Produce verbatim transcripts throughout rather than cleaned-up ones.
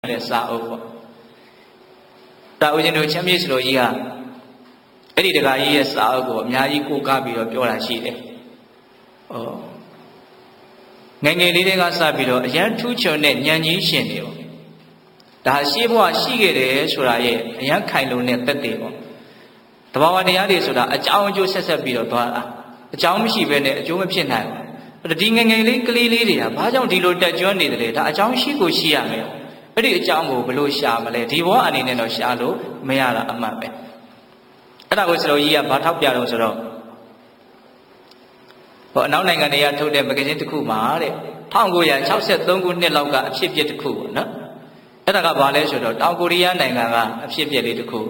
တဲ့စာအုပ်ပေါ့ဒါဦးဇင်းတို့ချမ်းမြေ့စလိုကြီးကအဲ့ဒီတခါကြီးရဲ့စာအုပ်ကိုအများကြီးကိုးကားပြီးတော့ပြောတာရှိတယ်ဟောငယ်ငယ်လေးတွေကစပြီးတော့အရန်ထူးချွန်တဲ့ဉာဏ်ကြီးရှင်တွေပေါ့ဒါရှေးဘဝရှိခဲ့တယ်ဆိုတာရဲ့အရန်ခိုင်လုံတဲ့သက်သေပေါ့တဘာဝတရားတွေဆိုတာအကြောင်းအကျိုးဆက်ဆက်ပြီးတော့သွားတာအကြောင်းမရှိဘဲနဲ့အကျိုးမဖြစ်နိုင်ဘူးဒီငယ်ငယ်လေးကလေးလေးတွေကဘာကြောင့်ဒီလိုတက်ကြွနေတယ်ဒါအကြောင်းရှိကိုရှိရမယ်အဲ့ဒီအကြောင်းကိုဘယ်လိုရှာမလဲဒီဘဝအနေနဲ့တော့ရှာလို့မရတာအမှန်ပဲအဲ့ဒါကိုစလိုကြီးကဘာထောက်ပြတော့ဆိုတော့ဟောအနောက်နိုင်ငံတွေကထုတ်တဲ့မဂ္ဂဇင်းတစ်ခုမှာတဲ့၁၉၆၃ခုနှစ်လောက်ကအဖြစ်အပျက်တစ်ခုပေါ့နော်အဲ့ဒါကဘာလဲဆိုတော့တောင်ကိုရီးယားနိုင်ငံကအဖြစ်အပျက်လေးတစ်ခု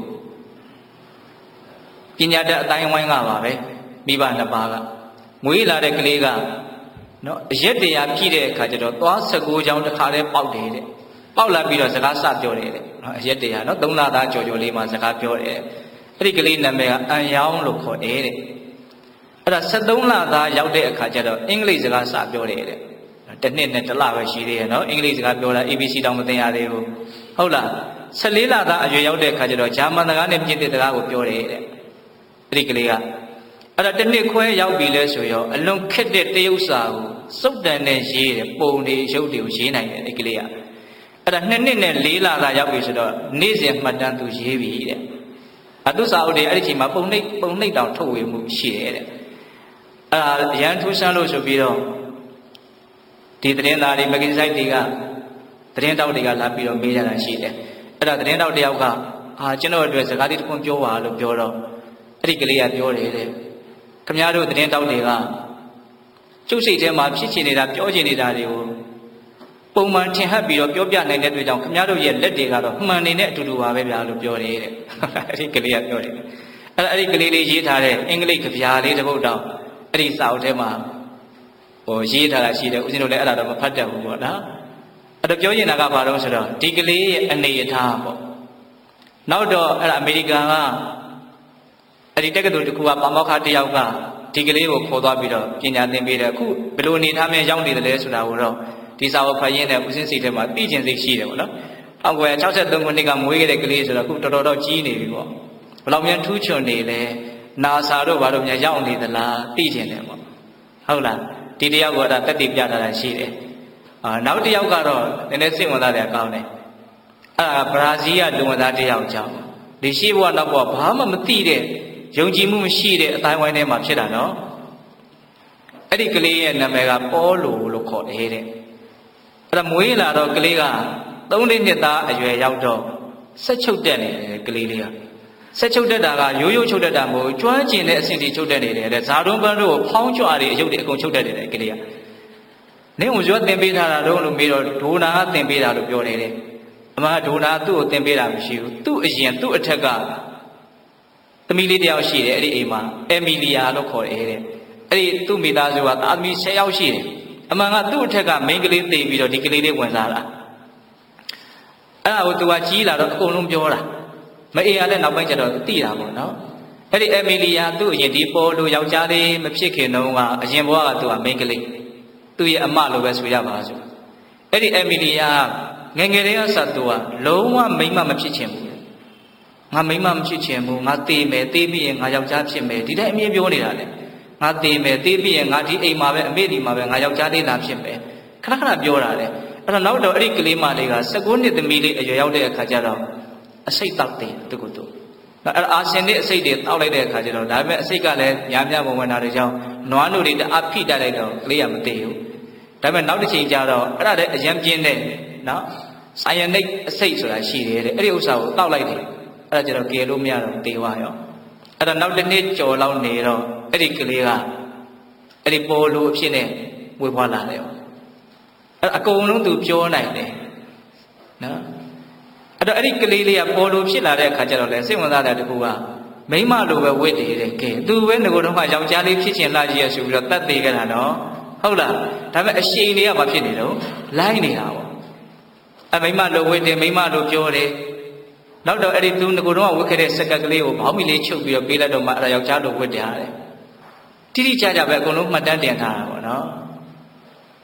ပညာတတ်အတိုင်းဝိုင်းကပါပဲမိဘနှစ်ပါးကမွေးလာတဲ့ကလေးကနော်အရက်တရားပြည့်တဲ့အခါကျတော့သွား၁၉ချောင်းတစ်ခါတည်းပေါက်တယ်တဲ့ပေါက်လာပြီးတော့စကားစပြောတယ်တဲ့နော်အရက်တရားနော်သုံးလသားကြော်ကြော်လေးမှစကားပြောတယ်အဲ့ဒီကလေးနာမည်ကအန်ယောင်းလို့ခေါ်တယ်တဲ့အဲ့ဒါ၁၃လသားရောက်တဲ့အခါကျတော့အင်္ဂလိပ်စကားစပြောတယ်တဲ့တစ်နှစ်နဲ့တစ်လပဲရှိသေးတယ်နော်အင်္ဂလိပ်စကားပြောတာ A B C တောင်မသင်ရသေးဘူးဟုတ်လား၁၄လသားအရွယ်ရောက်တဲ့အခါကျတော့ဂျာမန်စကားနဲ့ပြင်သစ်စကားကိုပြောတယ်တဲ့အဲ့ဒီကလေးကအဲ့ဒါတစ်နှစ်ခွဲရောက်ပြီလဲဆိုရောအလွန်ခက်တဲ့တရုပ်စာကိုစုပ်တန်နဲ့ရေးတယ်ပုံတွေရုပ်တွေကိုရေးနိုင်တယ်ဒီကလေးကအဲ့ဒါနှစ်နှစ်နဲ့လေးလသာရောက်ပြီဆိုတော့နေ့စဉ်မှတ်တမ်းသူရေးပြီတဲ့အတုစာအုပ်တွေအဲ့ဒီချိန်မှာပုံနှိပ်ပုံနှိပ်တောင်ထုတ်ဝေမှုရှိတယ်တဲ့အဲ့ဒါအရန်ထူးဆန်းလို့ဆိုပြီးတော့ဒီသတင်းသားတွေမဂ္ဂဇင်းဆိုင်တွေကသတင်းတောက်တွေကလာပြီးတော့မေးကြတာရှိတယ်အဲ့ဒါသတင်းတောက်တယောက်ကအာကျွန်တော်အတွက်စကားလေးတစ်ခုပြောပါလို့ပြောတော့အဲ့ဒီကလေးကပြောတယ်တဲ့ခင်ဗျားတို့သတင်းတောက်တွေကကျုပ်စိတ်ထဲမှာဖြစ်ချင်နေတာပြောချင်နေတာတွေကိုပုံမှန်ထင်ဟပ်ပြီးတော့ပြောပြနိုင်တဲ့အတွက်ကြောင့်ခင်ဗျားတို့ရဲ့လက်တွေကတော့မှန်နေတဲ့အတူတူပါပဲဗျာလို့ပြောတယ်တဲ့အဲ့ဒီကလေးကပြောတယ်အဲ့အဲ့ဒီကလေးလေးရေးထားတဲ့အင်္ဂလိပ်ကြပြာလေးတစ်ပုဒ်တော့အဲ့ဒီစာအုပ်ထဲမှာဟိုရေးထားတာရှိတယ်ဦးဇင်းတို့လည်းအဲ့ဒါတော့မဖတ်တတ်ဘူးပေါ့နော်အဲ့တော့ပြောနေတာကဘာလို့ဆိုတော့ဒီကလေးရဲ့အနေအထားပေါ့နောက်တော့အဲ့ဒါအမေရိကန်ကအဲ့ဒီတက္ကသိုလ်တစ်ခုကပါမောက္ခတစ်ယောက်ကဒီကလေးကိုခေါ်သွားပြီးတော့ပညာသင်ပေးတယ်အခုဘယ်လိုအနေထားမျိုးရောက်နေတယ်လဲဆိုတာကိုတော့ဒီစာအုပ်ဖတ်ရင်းနဲ့ဦးစင်းစိတ်ထဲမှာသိကျင်စိတ်ရှိတယ်ပေါ့နော်၁၉၆၃ခုနှစ်ကမွေးခဲ့တဲ့ကလေးဆိုတော့အခုတော်တော်တော့ကြီးနေပြီပေါ့ဘယ်လောက်များထူးချွန်နေလဲနာစာတို့ဘာလို့များရောက်နေသလားသိကျင်တယ်ပေါ့ဟုတ်လားဒီတယောက်ကဒါတက်တည်ပြတာရှိတယ်အာနောက်တစ်ယောက်ကတော့နည်းနည်းစိတ်ဝင်စားတယ်ကောင်းတယ်အဲ့ဒါဘရာဇီးကလူဝင်သားတစ်ယောက်ကြောင့်ဒီရှိဘဝနောက်ဘဝဘာမှမသိတဲ့ယုံကြည်မှုမရှိတဲ့အတိုင်းဝိုင်းထဲမှာဖြစ်တာနော်အဲ့ဒီကလေးရဲ့နာမည်ကပေါလိုလို့ခေါ်တယ်တဲ့အဲ့ဒါမွေးလာတော့ကလေးကသုံးလေးနှစ်သားအရွယ်ရောက်တော့ဆက်ချုပ်တက်နေတယ်ကလေးလေးကဆက်ချုပ်တက်တာကရိုးရိုးချုပ်တက်တာမဟုတ်ကျွမ်းကျင်တဲ့အဆင့်ထိချုပ်တက်နေတယ်တဲ့ဇာတွန်းပန်းတို့ကိုဖောင်းကြွားတွေအယုတ်တွေအကုန်ချုပ်တက်နေတယ်ကလေးကနင်းကိုရွတ်တင်ပေးထားတာတော့လို့မေးတော့ဒိုနာကတင်ပေးတာလို့ပြောနေတယ်အမှန်ဒိုနာသူ့ကိုတင်ပေးတာမရှိဘူးသူ့အရင်သူ့အထက်ကသမီးလေးတယောက်ရှိတယ်အဲ့ဒီအိမ်မှာအမီလီယာလို့ခေါ်တယ်တဲ့အဲ့ဒီသူ့မိသားစုကသားသမီး၁၀ယောက်ရှိတယ်အမှန်ကသူ့အထက်ကမိန်းကလေးသိပြီးတော့ဒီကလေးလေးဝင်စားတာအဲ့ဒါကိုသူကကြီးလာတော့အကုန်လုံးပြောတာမအေးရတဲ့နောက်ပိုင်းကျတော့သိတာပေါ့နော်အဲ့ဒီအမီလီယာသူ့အရင်ဒီပေါ်လိုယောက်ျားလေးမဖြစ်ခင်တုန်းကအရင်ဘဝကသူကမိန်းကလေးသူ့ရဲ့အမလိုပဲဆိုရပါဆိုအဲ့ဒီအမီလီယာငယ်ငယ်လေးကစသူကလုံးဝမိန်းမမဖြစ်ချင်ဘူးငါမိန်းမမဖြစ်ချင်ဘူးငါတေးမယ်တေးပြီးရင်ငါယောက်ျားဖြစ်မယ်ဒီတိုင်းအမြင်ပြောနေတာလေငါတေးမယ်တေးပြီးရင်ငါဒီအိမ်မှာပဲအမေဒီမှာပဲငါယောက်ျားလေးသာဖြစ်မယ်ခဏခဏပြောတာလေအဲ့တော့နောက်တော့အဲ့ဒီကလေးမလေးက၁၉နှစ်သမီးလေးအရွယ်ရောက်တဲ့အခါကျတော့အစိတ်တောက်တယ်သူကသူအဲ့အာဆင်နဲ့အစိတ်တွေတောက်လိုက်တဲ့အခါကျတော့ဒါပေမဲ့အစိတ်ကလည်းညာမြဝင်ဝင်တာတွေကြောင့်နွားနို့တွေတအားဖိတိုက်လိုက်တော့ကလေးကမသိဘူးဒါပေမဲ့နောက်တစ်ချိန်ကျတော့အဲ့ဒါလည်းအရင်ပြင်းတဲ့နော်ဆိုင်ယနိတ်အစိတ်ဆိုတာရှိတယ်တဲ့အဲ့ဒီဥစ္စာကိုတောက်လိုက်တယ်အဲ့ဒါကျတော့ကယ်လို့မရတော့တေဝါရောအဲ့တော့နောက်တစ်နေ့ကြော်လောက်နေတော့အဲ့ဒီကလေးကအဲ့ဒီပေါ်လိုအဖြစ်နဲ့ဝေဖွာလာတယ်အဲ့အကုန်လုံးသူပြောနိုင်တယ်နော်အဲ့တော့အဲ့ဒီကလေးလေးကပေါ်လိုဖြစ်လာတဲ့အခါကျတော့လေစိတ်ဝင်စားတဲ့တကူကမိမလိုပဲဝိတ္တယ်တဲ့ကဲသူပဲငကိုတော့မှယောက်ျားလေးဖြစ်ချင်လာကြီးရဆိုပြီးတော့တတ်သေးကြတာနော်ဟုတ်လားဒါပေမဲ့အရှိန်တွေကမဖြစ်နေတော့လိုင်းနေတာပေါ့အမိမလိုဝိတ္တယ်မိမလိုပြောတယ်နောက်တော့အဲ့ဒီသူငကိုတော့ဝတ်ခဲ့တဲ့စက်ကက်ကလေးကိုဘောင်းမီလေးချုပ်ပြီးတော့ပေးလိုက်တော့မှအဲ့ဒါယောက်ျားလိုဝတ်တယ်ဟာတယ်တိတိကျကျပဲအကုန်လုံးမှတ်တမ်းတင်ထားတာပေါ့နော်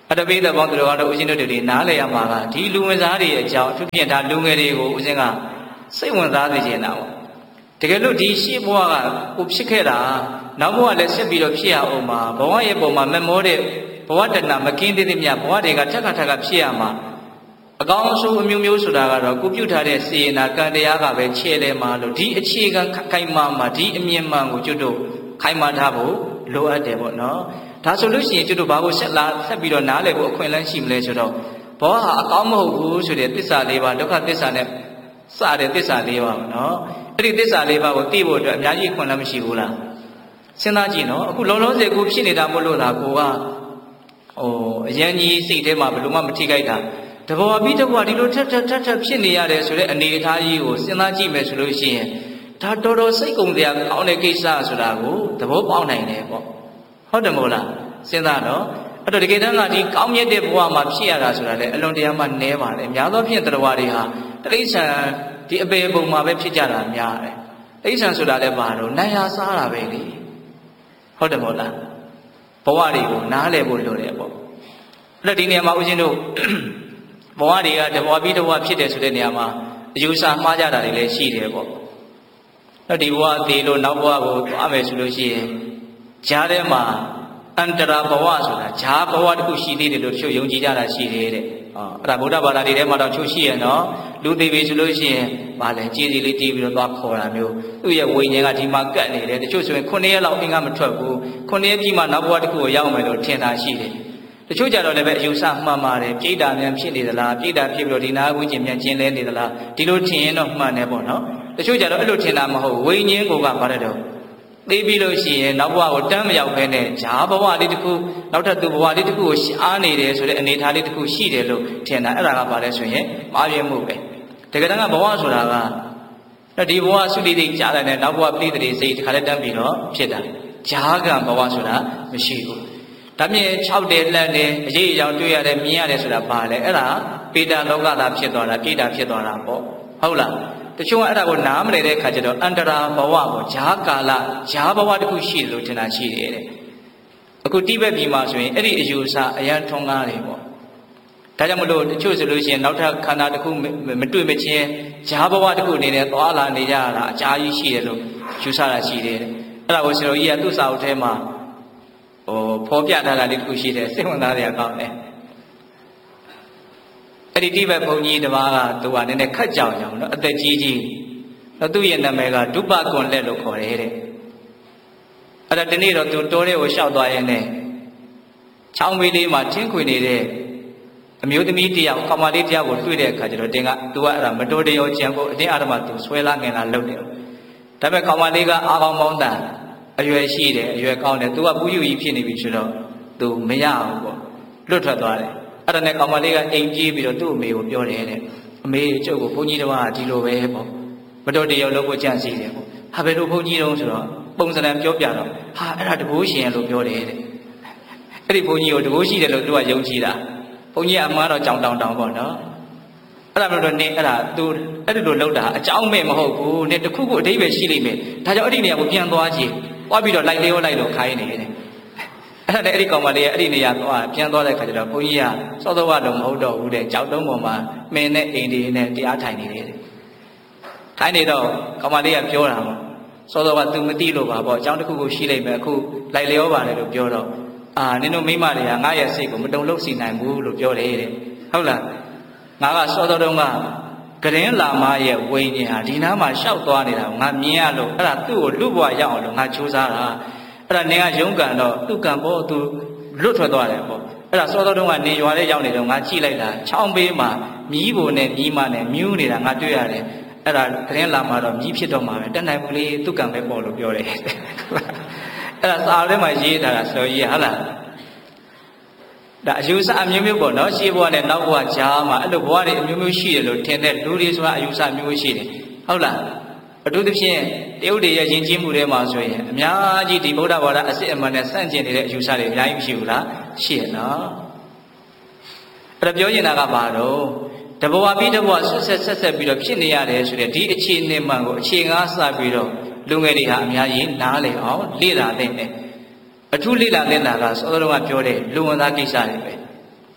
အတပိသဘောသူတော်ကတော့ဦးဇင်းတို့တွေနားလည်ရမှာကဒီလူဝင်စားတွေအကြောင်းအထူးဖြင့်ဒါလူငယ်တွေကိုဦးဇင်းကစိတ်ဝင်စားစေချင်တာပေါ့တကယ်လို့ဒီရှေ့ဘဝကကိုဖြစ်ခဲ့တာနောက်ဘဝလည်းဆက်ပြီးတော့ဖြစ်ရအောင်မှာဘဝရဲ့ပုံမှာမမောတဲ့ဘဝတဏမကင်းသေးသေးမြဘဝတွေကထက်ခါထက်ကဖြစ်ရမှာအကောင်းဆုံးအမျိုးမျိုးဆိုတာကတော့ကိုပြုထားတဲ့စေရနာကံတရားကပဲခြေလဲမှာလို့ဒီအခြေခံခိုင်မာမှာဒီအမြင်မှန်ကိုကျွတ်တို့ခိုင်မာထားဖို့လိုအပ်တယ်ပေါ့နော်ဒါဆိုလို့ရှိရင်ကျွတ်တို့ဘာကိုဆက်လာဆက်ပြီးတော့နားလည်ဖို့အခွင့်အလမ်းရှိမလဲဆိုတော့ဘဝဟာအကောင်းမဟုတ်ဘူးဆိုတဲ့သစ္စာလေးပါဒုက္ခသစ္စာနဲ့စတဲ့သစ္စာလေးပါပေါ့နော်အဲ့ဒီသစ္စာလေးပါကိုသိဖို့အတွက်အများကြီးအခွင့်အလမ်းမရှိဘူးလားစဉ်းစားကြည့်နော်အခုလုံးလုံးစေကိုဖြစ်နေတာမဟုတ်လို့လားကိုကဟိုအရန်ကြီးစိတ်ထဲမှာဘယ်လိုမှမထိခိုက်တာတဘောပြီးတဘောဒီလိုထက်ထက်ထက်ထက်ဖြစ်နေရတယ်ဆိုတဲ့အနေအထားကြီးကိုစဉ်းစားကြည့်မယ်ဆိုလို့ရှိရင်ဒါတော်တော်စိတ်ကုန်စရာကောင်းတဲ့ကိစ္စဆိုတာကိုသဘောပေါက်နိုင်တယ်ပေါ့ဟုတ်တယ်မို့လားစဉ်းစားတော့အဲ့တော့တကယ်တမ်းကဒီကောင်းမြတ်တဲ့ဘဝမှာဖြစ်ရတာဆိုတာလေအလွန်တရာမှနည်းပါတယ်အများသောဖြင့်တရားတွေဟာတိဋ္ဌာန်ဒီအပေပုံမှာပဲဖြစ်ကြတာများတယ်တိဋ္ဌာန်ဆိုတာလည်းဘာလို့နိုင်ရာစားတာပဲလေဟုတ်တယ်မို့လားဘဝတွေကိုနားလည်ဖို့လိုတယ်ပေါ့အဲ့တော့ဒီနေရာမှာဦးဇင်းတို့ဘဝတွေကတဘဝပြီးတဘဝဖြစ်တယ်ဆိုတဲ့နေရာမှာအယူဆမှားကြတာတွေလည်းရှိတယ်ပေါ့အဲ့ဒီဘဝသေးလို့နောက်ဘဝကိုသွားမယ်ဆိုလို့ရှိရင်ဂျားထဲမှာအန္တရာဘဝဆိုတာဂျားဘဝတစ်ခုရှိသေးတယ်လို့တချို့ယုံကြည်ကြတာရှိတယ်တဲ့ဟောအဲ့ဒါဗုဒ္ဓဘာသာတွေထဲမှာတော့ချို့ရှိရနော်လူသေးပြီဆိုလို့ရှိရင်ဗာလဲကြေးစီလေးတီးပြီးတော့သွားခေါ်တာမျိုးသူ့ရဲ့ဝိညာဉ်ကဒီမှာကပ်နေတယ်တချို့ဆိုရင်ခုနှစ်ရက်လောက်အင်္ဂါမထွက်ဘူးခုနှစ်ရက်ပြီးမှနောက်ဘဝတစ်ခုကိုရောက်မယ်လို့ထင်တာရှိတယ်တချို့ကြတော့လည်းပဲအယူဆမှန်ပါတယ်ပြိတ္တာမြန်ဖြစ်နေသလားပြိတ္တာဖြစ်ပြီးတော့ဒီနာဝိညာဉ်မြန်ကျင်လဲနေသလားဒီလိုထင်ရင်တော့မှန်တယ်ပေါ့နော်တချို့ကြတော့အဲ့လိုထင်တာမဟုတ်ဝိညာဉ်ကိုကဘာလဲတော့သိပြီးလို့ရှိရင်နောက်ဘဝကိုတန်းမရောက်ဘဲနဲ့ဂျားဘဝလေးတစ်ခုနောက်ထပ်သူဘဝလေးတစ်ခုကိုရှားနေတယ်ဆိုတဲ့အနေအထားလေးတစ်ခုရှိတယ်လို့ထင်တာအဲ့ဒါကဘာလဲဆိုရင်မှားပြမှုပဲတကယ်တမ်းကဘဝဆိုတာကဒီဘဝသုတိတိကြားတယ်နဲ့နောက်ဘဝပြိတ္တိစိတ်တစ်ခါလဲတန်းပြီးတော့ဖြစ်တာဂျားကံဘဝဆိုတာမရှိဘူးဒါမြင်၆တယ်လှမ်းတယ်အရေးအကြောင်းတွေ့ရတယ်မြင်ရတယ်ဆိုတာဘာလဲအဲ့ဒါပေတာလောကသာဖြစ်သွားတာပြိတ္တာဖြစ်သွားတာပေါ့ဟုတ်လားတချို့ကအဲ့ဒါကိုနားမလည်တဲ့အခါကျတော့အန္တရာဘဝကိုဂျားကာလဂျားဘဝတစ်ခုရှိတယ်လို့ထင်တာရှိတယ်တဲ့အခုတိဘက်ပြည်မှာဆိုရင်အဲ့ဒီအယူအဆအရန်ထွန်းကားတယ်ပေါ့ဒါကြောင့်မလို့တချို့ဆိုလို့ရှိရင်နောက်ထပ်ခန္ဓာတစ်ခုမတွေ့မချင်းဂျားဘဝတစ်ခုအနေနဲ့သွားလာနေကြရတာအကြာကြီးရှိတယ်လို့ယူဆတာရှိတယ်တဲ့အဲ့ဒါကိုဆရာကြီးကသူ့စာအုပ်ထဲမှာဟိုဖော်ပြထားတာလေးတစ်ခုရှိတယ်စိတ်ဝင်စားစရာကောင်းတယ်အဲ့ဒီတိဘက်ဘုန်းကြီးတစ်ပါးကသူကနည်းနည်းခက်ကြောင်ကြောင်နော်အသက်ကြီးကြီးတော့သူ့ရဲ့နာမည်ကဒုပကွန်လက်လို့ခေါ်တယ်တဲ့အဲ့ဒါဒီနေ့တော့သူတိုးတဲ့ကိုလျှောက်သွားရင်လည်းချောင်းမေးလေးမှာထင်းခွေနေတဲ့အမျိုးသမီးတယောက်ကောင်မလေးတယောက်ကိုတွေ့တဲ့အခါကျတော့တင်ကသူကအဲ့ဒါမတော်တရောကြံဖို့အတင်းအာရမသူဆွဲလာငင်လာလုပ်တယ်ဒါပေမဲ့ကောင်မလေးကအာကောင်မောင်းတန်အရွယ်ရှိတယ်အရွယ်ကောင်းတယ်သူကပူးယူကြီးဖြစ်နေပြီဆိုတော့သူမရဘူးပေါ့လွတ်ထွက်သွားတယ်အဲ့ဒါနဲ့ကောင်မလေးကအိမ်ပြေးပြီးတော့သူ့အမေကိုပြောတယ်တဲ့အမေကျုပ်ကိုဘုန်းကြီးတော်ကဒီလိုပဲပေါ့မတော်တရောလုပ်ဖို့ကြံစီတယ်ပေါ့ဟာဘယ်လိုဘုန်းကြီးတော်ဆိုတော့ပုံစံပြောပြတော့ဟာအဲ့ဒါတဘိုးရှင်လို့ပြောတယ်တဲ့အဲ့ဒီဘုန်းကြီးကိုတဘိုးရှိတယ်လို့သူကယုံကြည်တာဘုန်းကြီးကအမှားတော့ကြောင်တောင်တောင်ပေါ့နော်အဲ့ဒါမျိုးတော့နင်းအဲ့ဒါသူအဲ့ဒီလိုလုပ်တာအကြောင်းမဲ့မဟုတ်ဘူးနင်းတခုခုအတိပ္ပယ်ရှိလိမ့်မယ်ဒါကြောင့်အဲ့ဒီနေရာကိုပြန်သွားကြည့်သွားပြီးတော့လိုက်လေးရောလိုက်လို့ခိုင်းနေတယ်အဲ့ဒါနဲ့အဲ့ဒီကောင်မလေးကအဲ့ဒီနေရာသွားပြန်သွားတဲ့ခါကျတော့ဘုန်းကြီးကစောစောကတော့မဟုတ်တော့ဘူးတဲ့ကြောက်တုံးပေါ်မှာမင်းနဲ့အိမ်ဒီနဲ့တရားထိုင်နေတယ်ထိုင်နေတော့ကောင်မလေးကပြောတာပေါ့စောစောက तू မသိလို့ပါပေါ့အကြောင်းတစ်ခုခုရှိလိမ့်မယ်အခုလိုက်လျောပါတယ်လို့ပြောတော့အာနင်တို့မိမတွေကငါရဲ့စိတ်ကိုမတုံလို့စီနိုင်ဘူးလို့ပြောတယ်တဲ့ဟုတ်လားငါကစောစောတုန်းကကရင်လာမရဲ့ဝိညာဉ်ဟာဒီနားမှာရှောက်သွားနေတာငါမြင်ရလို့အဲ့ဒါသူ့ကိုလူ့ဘဝရောက်အောင်လို့ငါကြိုးစားတာအဲ့ဒါနင်ကရုန်းကန်တော့သူ့ကံပေါ်သူလွတ်ထွက်သွားတယ်ပေါ့အဲ့ဒါစောစောတုန်းကနေရွာလေးရောက်နေတော့ငါကြည့်လိုက်တာချောင်းပေးမှာမြီးပုံနဲ့မြီးမနဲ့မြူးနေတာငါတွေ့ရတယ်အဲ့ဒါကရင်လာမှာတော့မြီးဖြစ်တော့မှာပဲတက်နိုင်ဘူးလေသူ့ကံပဲပေါ့လို့ပြောတယ်အဲ့ဒါစာထဲမှာရေးထားတာဆိုကြီးဟုတ်လားဒါအယူဆအမျိုးမျိုးပေါ့နော်ရှေးဘဝနဲ့နောက်ဘဝကြားမှာအဲ့လိုဘဝတွေအမျိုးမျိုးရှိတယ်လို့ထင်တဲ့လူတွေဆိုတာအယူဆမျိုးမျိုးရှိတယ်ဟုတ်လားအထူးသဖြင့်တရုတ်တွေရဲ့ယဉ်ကျေးမှုတွေမှာဆိုရင်အများကြီးဒီဗုဒ္ဓဘာသာအစစ်အမှန်နဲ့ဆန့်ကျင်နေတဲ့အယူဆတွေအများကြီးမရှိဘူးလားရှိရနော်အဲ့ဒါပြောနေတာကဘာတော့တဘဝပြီးတဘဝဆက်ဆက်ဆက်ဆက်ပြီးတော့ဖြစ်နေရတယ်ဆိုတဲ့ဒီအခြေအနေမှန်ကိုအခြေငါးစပြီးတော့လူငယ်တွေဟာအများကြီးနားလည်အောင်လေ့လာသင့်တယ်အထူးလေ့လာသင့်တာကစောစောကပြောတဲ့လူဝင်သားကိစ္စတွေပဲ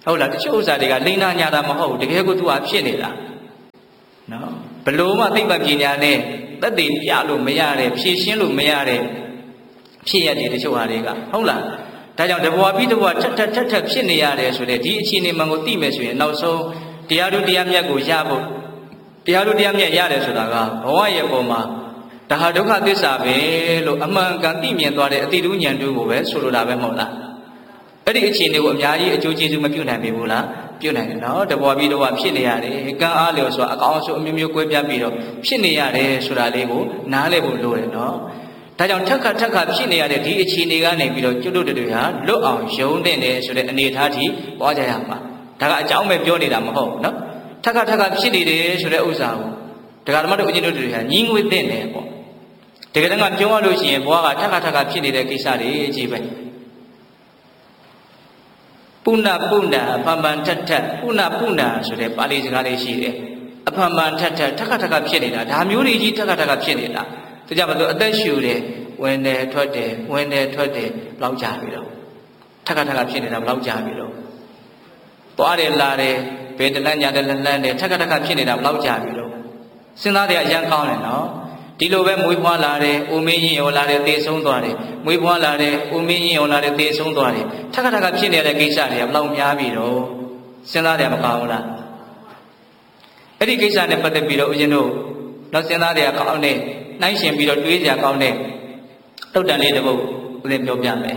ဟုတ်လားတချို့ဥစ္စာတွေကလိန်နာညာတာမဟုတ်ဘူးတကယ်ကိုသူကဖြစ်နေတာနော်ဘလို့မှသိပ္ပံပညာနဲ့သက်သေပြလို့မရတဲ့ဖြည့်ရှင်းလို့မရတဲ့ဖြစ်ရတဲ့တချို့ဟာတွေကဟုတ်လားဒါကြောင့်တဘွားပြီးတဘွားထက်ထက်ထက်ထက်ဖြစ်နေရတယ်ဆိုတဲ့ဒီအခြေအနေမှန်ကိုသိမယ်ဆိုရင်နောက်ဆုံးတရားတို့တရားမြတ်ကိုရဖို့တရားတို့တရားမြတ်ရတယ်ဆိုတာကဘဝရဲ့ပုံမှာဒါဟာဒုက္ခသစ္စာပဲလို့အမှန်ကန်သိမြင်သွားတဲ့အတိတုဉာဏ်တို့ကိုပဲဆိုလိုတာပဲမဟုတ်လားအဲ့ဒီအခြေအနေကိုအများကြီးအကျိုးကျေးဇူးမပြုနိုင်ပြီဘူးလားပြုနိုင်တယ်နော်တဘွားပြီးတဘွားဖြစ်နေရတယ်ကံအားလျော်ဆိုတာအကောင်းဆုံးအမျိုးမျိုးကွဲပြားပြီးတော့ဖြစ်နေရတယ်ဆိုတာလေးကိုနားလည်ဖို့လိုတယ်နော်ဒါကြောင့်ထက်ခါထက်ခါဖြစ်နေရတဲ့ဒီအခြေအနေကနေပြီးတော့ကျွတ်တို့တွေဟာလွတ်အောင်ယုံတဲ့တယ်ဆိုတဲ့အနေအထားထိပွားကြရမှာဒါကအကြောင်းပဲပြောနေတာမဟုတ်ဘူးနော်ထက်ခါထက်ခါဖြစ်နေတယ်ဆိုတဲ့ဥစ္စာကိုဒကာဓမ္မတို့အကျဉ်းတို့တွေကညီငွေတဲ့တယ်ပေါ့တကယ်တမ်းကပြောရလို့ရှိရင်ဘွားကထက်ခါထက်ခါဖြစ်နေတဲ့ကိစ္စတွေအကြီးပဲပုဏ္ဏပုဏ္ဏအဖန်ဖန်ထက်ထက်ပုဏ္ဏပုဏ္ဏဆိုတဲ့ပါဠိစကားလေးရှိတယ်အဖန်ဖန်ထက်ထက်ထက်ခါထက်ခါဖြစ်နေတာဒါမျိုးတွေကြီးထက်ခါထက်ခါဖြစ်နေတာဒါကြောင့်မလို့အသက်ရှူတယ်ဝင်တယ်ထွက်တယ်ဝင်တယ်ထွက်တယ်ဘလောက်ကြာပြီတော့ထက်ခါထက်ခါဖြစ်နေတာဘလောက်ကြာပြီတော့သွားတယ်လာတယ်ဘယ်တလန်းညာတယ်လန်းလန်းတယ်ထက်ခါထက်ခါဖြစ်နေတာဘလောက်ကြာပြီတော့စဉ်းစားတဲ့အရန်ကောင်းတယ်နော်ဒီလိုပဲမွေးဖွားလာတယ်အိုမင်းရင်ရောလာတယ်သေဆုံးသွားတယ်မွေးဖွားလာတယ်အိုမင်းရင်ရောလာတယ်သေဆုံးသွားတယ်ထက်ခါထက်ခါဖြစ်နေတဲ့ကိစ္စတွေကဘလောက်များပြီတော့စဉ်းစားတယ်မကောင်းဘူးလားအဲ့ဒီကိစ္စနဲ့ပတ်သက်ပြီးတော့ဦးဇင်းတို့တော့စဉ်းစားတယ်ကောင်းတယ်နှိုင်းရှင်ပြီးတော့တွေးကြကောင်းတဲ့တုတ်တန်လေးတစ်ပုဒ်ဦးဇင်းပြောပြမယ်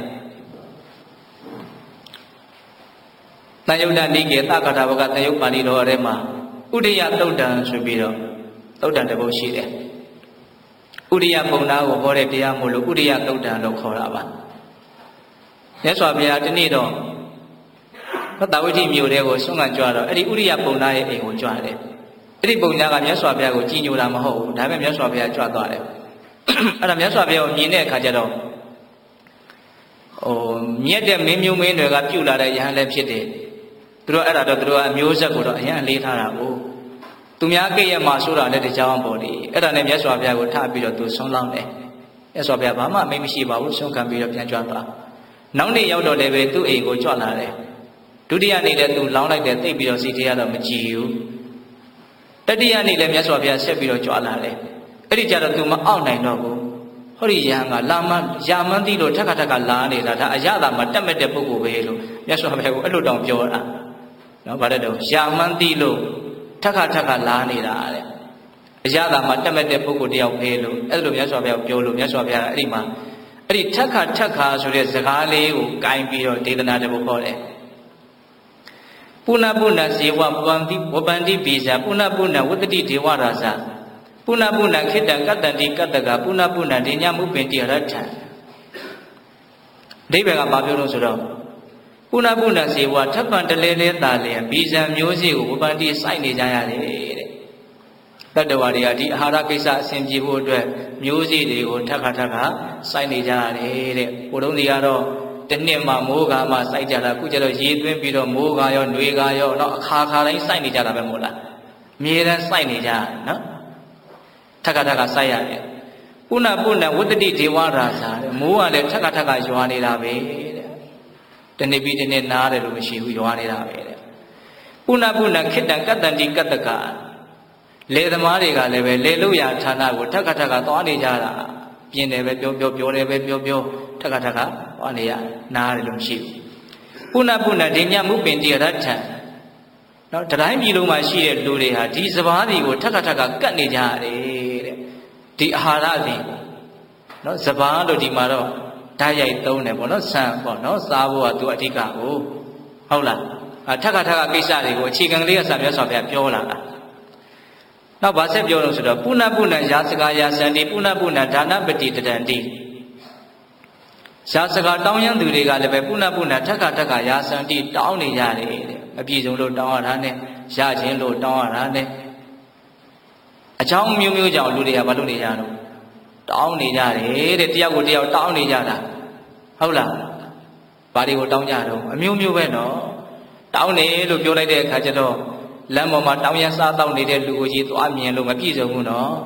တန်ယုတ်တနိကေသက္ကထာဘကတန်ယုတ်ပါဠိတော်ထဲမှာဥဒိယတုတ်တန်ဆိုပြီးတော့တုတ်တန်တစ်ပုဒ်ရှိတယ်ဥဒိယပုံနာကိုဟောတဲ့တရားမို့လို့ဥဒိယတုတ်တန်လို့ခေါ်တာပါမြတ်စွာဘုရားဒီနေ့တော့တာဝိဋ္ဌိမြို့တဲကိုဆွမ်းခံကြွတော့အဲ့ဒီဥဒိယပုံနာရဲ့အိမ်ကိုကြွတယ်အဲ့ဒီပုံညာကမြတ်စွာဘုရားကိုကြီးညိုတာမဟုတ်ဘူးဒါပေမဲ့မြတ်စွာဘုရားကြွသွားတယ်အဲ့ဒါမြတ်စွာဘုရားကိုမြင်တဲ့အခါကျတော့ဟိုမြတ်တဲ့မင်းမျိုးမင်းတွေကပြုတ်လာတဲ့ယဟန်လည်းဖြစ်တယ်သူတို့အဲ့ဒါတော့သူတို့ကအမျိုးဆက်ကိုတော့အရင်လေးထားတာကိုသူများကိရဲ့မှာဆိုတာလည်းတကြောင်ပေါ်လေအဲ့ဒါနဲ့မြတ်စွာဘုရားကိုထားပြီးတော့သူဆုံးလောင်းတယ်မြတ်စွာဘုရားဘာမှအမိတ်မရှိပါဘူးဆုံးခံပြီးတော့ပြန်ကြွသွားနောက်နေ့ရောက်တော့လည်းပဲသူ့အိမ်ကိုကြွလာတယ်ဒုတိယနေ့လည်းသူလောင်းလိုက်တယ်သိပြီးတော့စီတေးရတော့မကြည်ဘူးတတိယနေ့လည်းမြတ်စွာဘုရားဆက်ပြီးတော့ကြွလာတယ်အဲ့ဒီကြတော့သူမအောက်နိုင်တော့ဘူးဟောဒီယဟန်ကလာမယာမန်းတိလို့ထက်ခါထက်ကလာနေတာဒါအရသာမှာတက်မဲ့တဲ့ပုဂ္ဂိုလ်ပဲလို့မြတ်စွာဘုရားကိုအဲ့လိုတောင်ပြောတာနော်ဗါတဲ့တော့ယာမန်းတိလို့ထက်ခါထက်ကလာနေတာတဲ့အရသာမှာတက်မဲ့တဲ့ပုဂ္ဂိုလ်တယောက်ပဲလို့အဲ့လိုမြတ်စွာဘုရားပြောလို့မြတ်စွာဘုရားအဲ့ဒီမှာအဲ့ဒီထက်ခါထက်ခါဆိုတဲ့စကားလေးကိုကင်ပြီးတော့ဒေသနာတစ်ပုဒ်ခေါ်တယ်ပုဏ္ဏပုဏ္ဏဇေဝပန္တိဝပန္တိပိဇာပုဏ္ဏပုဏ္ဏဝတ္တိဒေဝရာဇပုဏ္ဏပုဏ္ဏခိတ္တကတ္တန္တိကတ္တကပုဏ္ဏပုဏ္ဏဒေညမုပ္ပင်တိရထံအဓိပ္ပာယ်ကဘာပြောလို့ဆိုတော့ပုဏ္ဏပုဏ္ဏဇေဝထပ်ပံတလဲလဲတာလျင်ပိဇာမျိုးစေ့ကိုဝပန္တိစိုက်နေကြရတယ်တဲ့တတ္တဝါတွေကဒီအာဟာရကိစ္စအစဉ်ပြေဖို့အတွက်မျိုးစေ့တွေကိုထပ်ခါထပ်ခါစိုက်နေကြရတယ်တဲ့ဘုံလုံးတွေကတော့တနှစ်မှမိုးကာမှစိုက်ကြတာအခုကျတော့ရေသွင်းပြီးတော့မိုးကာရောຫນွေကာရောတော့အခါခါတိုင်းစိုက်နေကြတာပဲမို့လားအမြဲတမ်းစိုက်နေကြနော်ထက်ကထက်ကစိုက်ရတယ်ပုဏ္ဏပုဏ္ဏဝတ္တိဒေဝရာဇာတဲ့မိုးကလည်းထက်ကထက်ကရွာနေတာပဲတဲ့တနေ့ပြီးတနေ့နားတယ်လို့မရှိဘူးရွာနေတာပဲတဲ့ပုဏ္ဏပုဏ္ဏခိတ္တကတ္တန္တိကတ္တကလေသမားတွေကလည်းပဲလေလို့ရဌာနကိုထက်ကထက်ကသွားနေကြတာပြင်းတယ်ပဲပြောပြောပြောတယ်ပဲပြောပြောထက်ကထက်ကသွားနေရနားတယ်လို့မရှိဘူးပုဏ္ဏပုဏ္ဏဒေညမုပ္ပင်တိရထံနော်တိုင်းပြည်လုံးမှာရှိတဲ့လူတွေဟာဒီစဘာစီကိုထက်ကထက်ကကတ်နေကြရတယ်တဲ့ဒီအာဟာရစီနော်စဘာလို့ဒီမှာတော့ဓာတ်ရိုက်သုံးတယ်ပေါ့နော်ဆန်ပေါ့နော်စားဖို့ကသူအဓိကကိုဟုတ်လားအထက်ကထက်ကကိစ္စတွေကိုအခြေခံကလေးကစမြတ်စွာဘုရားပြောလာတာနောက်ဗာဆက်ပြောလို့ဆိုတော့ပုဏ္ဏပုဏ္ဏယာစကာယာစန္တိပုဏ္ဏပုဏ္ဏဒါနပတိတတန္တိယာစကာတောင်းရန်သူတွေကလည်းပဲပုဏ္ဏပုဏ္ဏထက်ကထက်ကယာစန္တိတောင်းနေကြတယ်တဲ့အပြည့်စုံလို့တောင်းရတာနဲ့ရခြင်းလို့တောင်းရတာနဲ့အကြောင်းမျိုးမျိုးကြောင့်လူတွေကဘာလို့နေကြတော့တောင်းနေကြတယ်တဲ့တယောက်ကိုတယောက်တောင်းနေကြတာဟုတ်လားဘာတွေကိုတောင်းကြတော့အမျိုးမျိုးပဲနော်တောင်းနေလို့ပြောလိုက်တဲ့အခါကျတော့လမ်းပေါ်မှာတောင်းရစားတောက်နေတဲ့လူကိုကြီးသွားမြင်လို့မပြည့်စုံဘူးနော်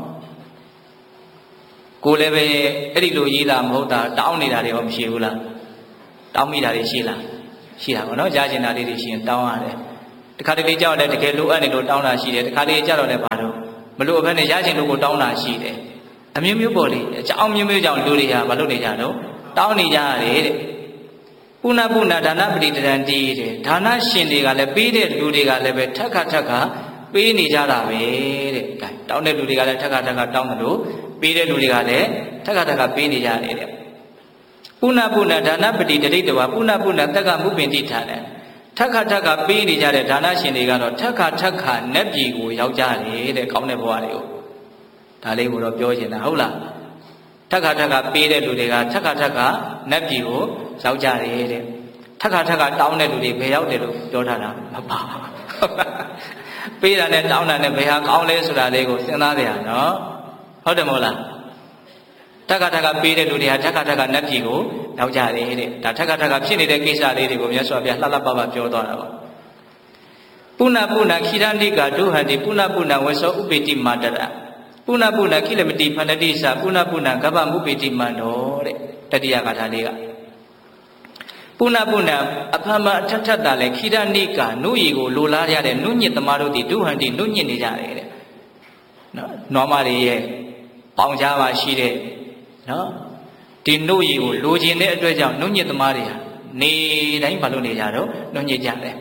ကိုလည်းပဲအဲ့ဒီလိုရေးတာမဟုတ်တာတောင်းနေတာတွေရောမရှိဘူးလားတောင်းမိတာတွေရှိလားရှိတာပေါ့နော်ရကျင်တာလေးတွေရှိရင်တောင်းရတယ်တခါတလေကြောက်လည်းတကယ်လိုအပ်နေလို့တောင်းတာရှိတယ်တခါတလေကြောက်တော့လည်းဘာလို့မလို့အဖက်နဲ့ရကျင်လို့ကိုတောင်းတာရှိတယ်အမျိုးမျိုးပေါ်လေအကြောင်းမျိုးမျိုးကြောင့်လူတွေကမလုပ်နေကြတော့တောင်းနေကြရတယ်တဲ့ပုဏ္ဏပုဏ္ဏဒါနပတိတရံတီးတဲ့ဒါနရှင်တွေကလည်းပေးတဲ့လူတွေကလည်းပဲထက်ခါထက်ခါပေးနေကြတာပဲတဲ့အဲတောင်းတဲ့လူတွေကလည်းထက်ခါထက်ခါတောင်းတယ်လို့ပေးတဲ့လူတွေကလည်းထက်ခါထက်ခါပေးနေကြတယ်တဲ့ပုဏ္ဏပုဏ္ဏဒါနပတိတရိတဝါပုဏ္ဏပုဏ္ဏတက္ကမုပင်တိထာတယ်ထက်ခါထက်ခါပေးနေကြတဲ့ဒါနရှင်တွေကတော့ထက်ခါထက်ခါနတ်ပြည်ကိုရောက်ကြတယ်တဲ့ကောင်းတဲ့ဘဝတွေကိုဒါလေးကိုတော့ပြောချင်တာဟုတ်လားထက်ခါထက်ခါပေးတဲ့လူတွေကထက်ခါထက်ခါနတ်ပြည်ကိုရောက်ကြတယ်တဲ့ထက်ခါထက်ခါတောင်းတဲ့လူတွေဘယ်ရောက်တယ်လို့ပြောထားတာမပါပေးတာနဲ့တောင်းတာနဲ့ဘယ်ဟာကောင်းလဲဆိုတာလေးကိုစဉ်းစားကြရနော်ဟုတ်တယ်မဟုတ်လားထက်ခါထက်ခါပေးတဲ့လူတွေဟာထက်ခါထက်ခါနတ်ပြည်ကိုရောက်ကြတယ်တဲ့ဒါထက်ခါထက်ခါဖြစ်နေတဲ့ကိစ္စလေးတွေကိုမြတ်စွာဘုရားလှလှပပပြောသွားတာပါပုဏ္ဏပုဏ္ဏခိရဏိကာဒုဟန္တိပုဏ္ဏပုဏ္ဏဝေသောဥပိတိမာတရပုဏ္ဏပုဏ္ဏခိလမတိဖန္တတိသပုဏ္ဏပုဏ္ဏကဗ္ဗမုပိတိမန္တောတဲ့တတိယဂါထာလေးကပုဏ္ဏပုဏ္ဏအဖမအထထတာလဲခိရဏိကာနုရီကိုလိုလားရတဲ့နုညစ်သမားတို့ဒီဒုဟန္တိနုညစ်နေကြတယ်တဲ့နော်နွားမတွေရဲ့ပေါင်ကြားပါရှိတဲ့နော်ဒီနုရီကိုလိုချင်တဲ့အတွက်ကြောင့်နုညစ်သမားတွေဟာနေတိုင်းမလုပ်နေကြတော့နုညစ်ကြတယ်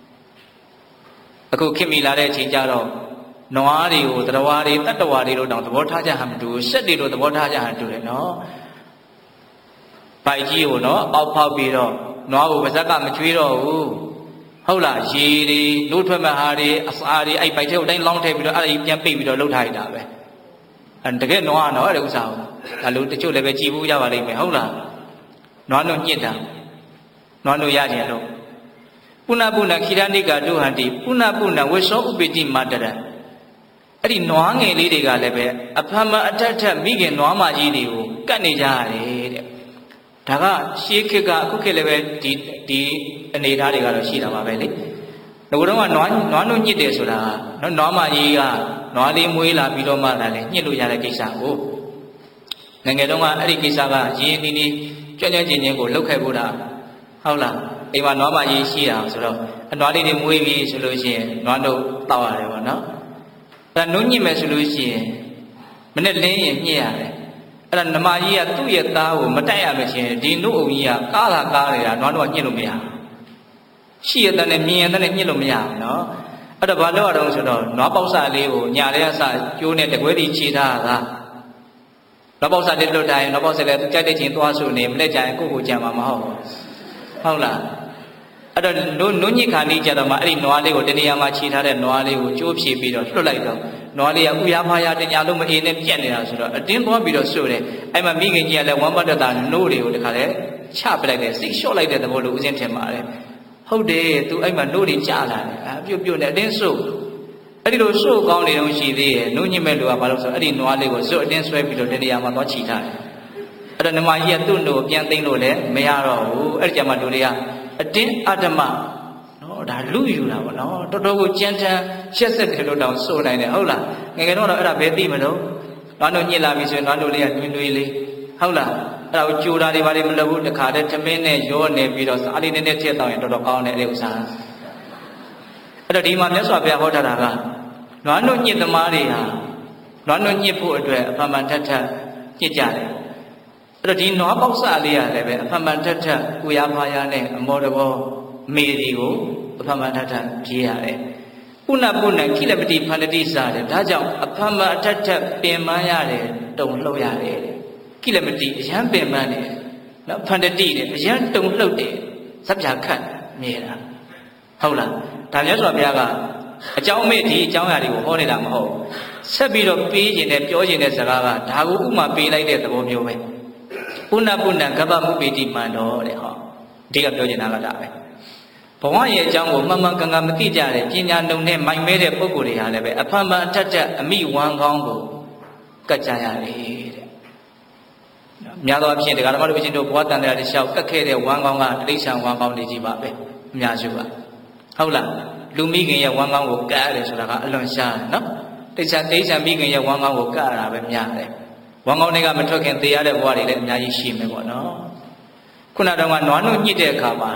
အခုခင်မီလာတဲ့အချိန်ကျတော့နွားတွေကိုတရဝါတွေတတ္တဝါတွေလို့တောင်သဘောထားကြဟမှမတူစက်တွေလို့သဘောထားကြဟန်တူတယ်နော်ပိုက်ကြီးကိုနော်အောက်ဖောက်ပြီးတော့နွားကိုပါဇက်ကမကျွေးတော့ဘူးဟုတ်လားရေတွေလို့ထွက်မဲ့ဟာတွေအစာတွေအဲ့ပိုက်ထဲကိုတိုင်းလောင်းထည့်ပြီးတော့အဲ့ဒါကြီးပြန်ပိတ်ပြီးတော့လှုပ်ထားရတာပဲအဲ့တကယ်နွားနော်အဲ့ဒါဥစ္စာကိုဒါလို့တချို့လည်းပဲကြည်ဘူးရပါလိမ့်မယ်ဟုတ်လားနွားတို့ညစ်တာနွားတို့ရကြတော့ပုဏ္ဏပုဏ္ဏခိရဏိကာဒုဟန္တိပုဏ္ဏပုဏ္ဏဝေသောဥပိတိမာတရအဲ့ဒီနွားငယ်လေးတွေကလည်းပဲအဖမအထက်ထက်မိခင်နွားမကြီးတွေကိုကတ်နေကြရတယ်တဲ့ဒါကရှေးခေတ်ကအခုခေတ်လည်းပဲဒီဒီအနေထားတွေကတော့ရှိတာပါပဲလေငါတို့ကနွားနွားတို့ညစ်တယ်ဆိုတာနော်နွားမကြီးကနွားလေးမွေးလာပြီးတော့မှလည်းညှစ်လို့ရတဲ့ကိစ္စကိုငယ်ငယ်တုန်းကအဲ့ဒီကိစ္စကရင်းနီးနီးကြွကြွချင်းချင်းကိုလှုပ်ခဲ့ဖို့တာဟုတ်လားအိမ်မှာနွားမကြီးရှိတာဆိုတော့အနွားလေးတွေမွေးပြီဆိုလို့ရှိရင်နွားတို့တောက်ရတယ်ပေါ့နော်ဒါနုညစ်မယ်ဆိုလို့ရှိရင်မနဲ့လင်းရင်ညှစ်ရတယ်အဲ့ဒါနမကြီးကသူ့ရဲ့သားကိုမတိုက်ရမချင်းဒီနုအုံကြီးကကားတာကားနေတာနွားတို့ကညှစ်လို့မရဘူးရှိရတဲ့နဲ့မြင်ရတဲ့နဲ့ညှစ်လို့မရဘူးနော်အဲ့ဒါဘာလို့ရတော့ဆိုတော့နွားပေါက်စလေးကိုညာလေးအစကျိုးနဲ့တကွဲတီခြေထားတာနွားပေါက်စလေးလွတ်တိုင်းနွားပေါက်စလေးကြိုက်တဲ့ချင်းသွားဆိုနေမလက်ကြရင်ကိုယ့်ကိုကြံမှာမဟုတ်ဘူးဟုတ်လားအဲ့တော့နုညစ်ခါနေကြတော့မှအဲ့ဒီနွားလေးကိုတနေရာမှာခြေထားတဲ့နွားလေးကိုကျိုးဖြေပြီးတော့လွတ်လိုက်တော့နွားလေးကဥရဖားရတညာလုံးမအေးနဲ့ပြက်နေတာဆိုတော့အတင်းသွားပြီးတော့ဆိုတယ်အဲ့မှာမိခင်ကြီးကလည်းဝမ်းပတ်တတာနို့တွေကိုတခါလဲချပလိုက်တယ်စိတ်လျှော့လိုက်တဲ့သဘောလို့ဦးစင်းထင်ပါတယ်ဟုတ်တယ်သူအဲ့မှာနို့တွေကြာလာတယ်အပြုတ်ပြုတ်နဲ့အတင်းဆိုအဲ့ဒီလိုဆိုကောင်းနေတော့ရှိသေးရဲ့နုညစ်မဲ့လူကဘာလို့ဆိုအဲ့ဒီနွားလေးကိုစွတ်အတင်းဆွဲပြီးတော့တနေရာမှာသွားခြိထားတယ်အဲ့တော့နမကြီးကသူ့နို့ပြန်သိမ့်လို့လည်းမရတော့ဘူးအဲ့ဒီကြမှာလူတွေကအတင်းအဓမ္မနော်ဒါလူယူတာပေါ့နော်တော်တော်ကိုကြမ်းတမ်းရှက်ဆက်တယ်လို့တောင်ဆိုနိုင်တယ်ဟုတ်လားငယ်ငယ်တော့အဲ့ဒါဘယ်သိမလို့နွားတို့ညစ်လာပြီဆိုရင်နွားတို့လေးကတွင်တွင်လေးဟုတ်လားအဲ့ဒါကိုကြိုတာတွေဘာတွေမလုပ်ဘူးတခါတည်းထမင်းနဲ့ရောနေပြီးတော့စားလေးနည်းနည်းထည့်တော့ရင်တော်တော်ကောင်းတယ်အဲ့ဒီဥစ္စာအဲ့တော့ဒီမှာမြတ်စွာဘုရားဟောထားတာကနွားတို့ညစ်သမားတွေဟာနွားတို့ညစ်ဖို့အတွက်အဖမှန်ထက်ထက်ညစ်ကြတယ်အဲ့တော့ဒီနွားပေါက်စလေးရလည်းပဲအဖမှန်ထက်ထက်ကိုရဖားရနဲ့အမောတဘောမေဒီကိုအဖမှန်ထက်ထက်ပြေးရတယ်ပုဏ္ဏပုဏ္ဏခိလပတိဖန္တတိစားတယ်ဒါကြောင့်အဖမှန်အထက်ထက်ပင်ပန်းရတယ်တုံလှုပ်ရတယ်ခိလပတိအရန်ပင်ပန်းတယ်နော်ဖန္တတိတယ်အရန်တုံလှုပ်တယ်စပ်ပြခတ်မြဲတာဟုတ်လားဒါမြတ်စွာဘုရားကအကြောင်းမဲ့ဒီအကြောင်းအရာတွေကိုဟောနေတာမဟုတ်ဆက်ပြီးတော့ပေးခြင်းနဲ့ပြောခြင်းနဲ့စကားကဒါကိုဥမာပေးလိုက်တဲ့သဘောမျိုးပဲပုဏ္ဏပုဏ္ဏကဗ္ဗမုပိတိမန္တောတဲ့ဟောအဓိကပြောချင်တာကဒါပဲဘဝရဲ့အကြောင်းကိုမှန်မှန်ကန်ကန်မသိကြတဲ့ပညာနှုံနဲ့မိုင်မဲတဲ့ပုဂ္ဂိုလ်တွေဟာလည်းပဲအဖန်ဖန်အထက်ထက်အမိဝမ်းကောင်းကိုကတ်ကြရတယ်တဲ့များသောအားဖြင့်တရားဓမ္မတို့ချင်းတို့ဘဝတန်တရားတွေလျှောက်ကတ်ခဲ့တဲ့ဝမ်းကောင်းကတိဋ္ဌံဝမ်းကောင်းတွေကြီးပါပဲအများစုကဟုတ်လားလူမိခင်ရဲ့ဝမ်းကောင်းကိုကတ်ရတယ်ဆိုတာကအလွန်ရှားတယ်နော်တိဋ္ဌံတိဋ္ဌံမိခင်ရဲ့ဝမ်းကောင်းကိုကတ်ရတာပဲများတယ်ဝမ်းကောင်းတွေကမထွက်ခင်သေရတဲ့ဘဝတွေလည်းအများကြီးရှိမယ်ပေါ့နော်ခုနကတော့ကနွားနှုတ်ညှစ်တဲ့အခါမှာ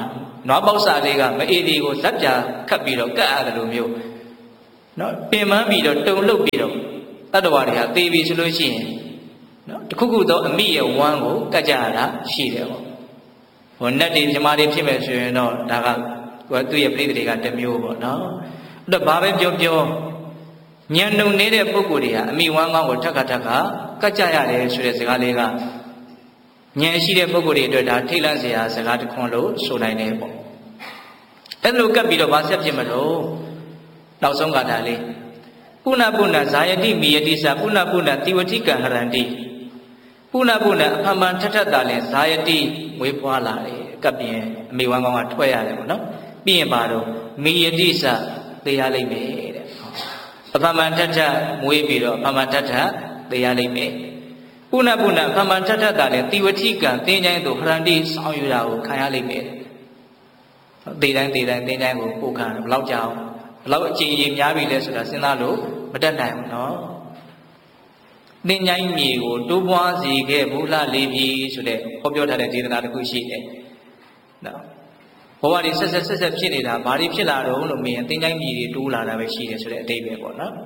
နွားပေါက်စာလေးကမအေးဒီကိုဇက်ပြာခတ်ပြီးတော့ကတ်ရတယ်လို့မျိုးနော်ပင်ပန်းပြီးတော့တုံလုတ်ပြီးတော့တတ္တဝါတွေဟာသေပြီဆိုလို့ရှိရင်နော်တခုခုသောအမိရဲ့ဝမ်းကိုကတ်ကြရတာရှိတယ်ပေါ့ဟိုနတ်တွေမြမာတွေဖြစ်မယ်ဆိုရင်တော့ဒါကသူ့ရဲ့ပြိတ္တိတွေကတစ်မျိုးပေါ့နော်အဲ့တော့ဘာပဲပြောပြောညံနှုံနေတဲ့ပုဂ္ဂိုလ်တွေဟာအမိဝမ်းကောင်းကိုထက်ခါထက်ခါကတ်ကြရတယ်ဆိုတဲ့စကားလေးကဉာဏ်ရှိတဲ့ပုဂ္ဂိုလ်တွေအတွက်ဒါထိတ်လန့်စရာစကားတစ်ခွန်းလို့ဆိုနိုင်တယ်ပေါ့အဲ့လိုကပ်ပြီးတော့ဗာဆက်ဖြစ်မလို့နောက်ဆုံးကတာလေးပုဏ္ဏပုဏ္ဏဇာယတိမိယတိသပုဏ္ဏပုဏ္ဏတိဝတိကံဟရန္တိပုဏ္ဏပုဏ္ဏအဖန်ဖန်ထထတာလဲဇာယတိမွေးဖွားလာတယ်ကပ်ပြီးအမိဝမ်းကောင်းကထွက်ရတယ်ပေါ့နော်ပြီးရင်ပါတော့မိယတိသသေရလိမ့်မယ်တဲ့အဖန်ဖန်ထထမွေးပြီးတော့အဖန်ဖန်ထထသေရလိမ့်မယ်ပုဏ္ဏပုဏ္ဏအဖန်ဖန်ထထတာလဲတိဝတိကံသင်္ချိုင်းသို့ဟရန္တိဆောင်ယူတာကိုခံရလိမ့်မယ်သေတိုင်းသေတိုင်းသင်္ချိုင်းကိုပို့ခံဘယ်လောက်ကြောင်ဘယ်လောက်အကျဉ်းကြီးများပြီလဲဆိုတာစဉ်းစားလို့မတတ်နိုင်ဘူးနော်သင်္ချိုင်းမြေကိုတိုးပွားစေခဲ့ဘူးလားလေပြီဆိုတဲ့ဟောပြောထားတဲ့ဒေသနာတစ်ခုရှိတယ်နော်ဘဝတွေဆက်ဆက်ဆက်ဆက်ဖြစ်နေတာဘာတွေဖြစ်လာတော့လို့မင်းသင်္ချိုင်းမြေတွေတိုးလာတာပဲရှိတယ်ဆိုတဲ့အတိတ်ပဲပေါ့နော်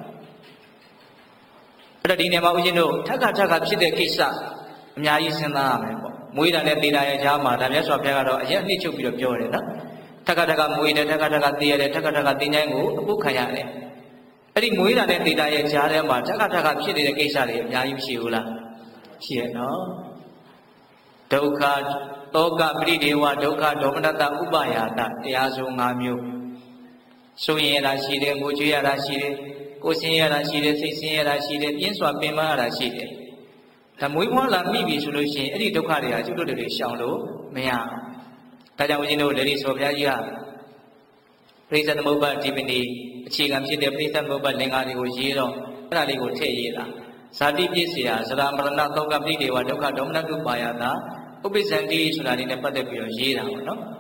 အဲ့တော့ဒီနေရာမှာဦးဇင်းတို့ထက်ခါထက်ခါဖြစ်တဲ့ကိစ္စအများကြီးစဉ်းစားရမယ်ပေါ့မွေးတာနဲ့သေတာရဲ့ကြားမှာဒါမြတ်စွာဘုရားကတော့အရင်နှိမ့်ချုပ်ပြီးတော့ပြောတယ်နော်ထက်ခါထက်ခါမွေးတယ်ထက်ခါထက်ခါသေရတယ်ထက်ခါထက်ခါသင်္ချိုင်းကိုအပုတ်ခံရတယ်အဲ့ဒီမွေးတာနဲ့သေတာရဲ့ကြားထဲမှာထက်ခါထက်ခါဖြစ်နေတဲ့ကိစ္စတွေအများကြီးရှိဘူးလားရှိရနော်ဒုက္ခတောကပရိဒေဝဒုက္ခဒေါမနတဥပယာတတရားစုံ၅မျိုးဆိုရင်ရတာရှိတယ်ငိုကြွေးရတာရှိတယ်ကိုယ်ဆင်းရတာရှိတယ်စိတ်ဆင်းရတာရှိတယ်ပြင်းစွာပင်ပန်းရတာရှိတယ်ဒါမွေးဖွားလာမိပြီဆိုလို့ရှိရင်အဲ့ဒီဒုက္ခတွေဟာကျွတ်တို့တွေရှောင်လို့မရဒါကြောင့်ဦးဇင်းတို့လေဒီဆိုဘုရားကြီးကပရိစ္ဆေသမုပ္ပါဒီပနိအခြေခံဖြစ်တဲ့ပရိစ္ဆေသမုပ္ပါလင်္ကာတွေကိုရေးတော့အဲ့ဒါလေးကိုထည့်ရေးတာဇာတိပြည့်စရာသရမရဏသောကပရိဒေဝဒုက္ခဒေါမနတုပါယတာဥပိ္ပဇန္တိဆိုတာလေးနဲ့ပတ်သက်ပြီးတော့ရေးတာပေါ့နော်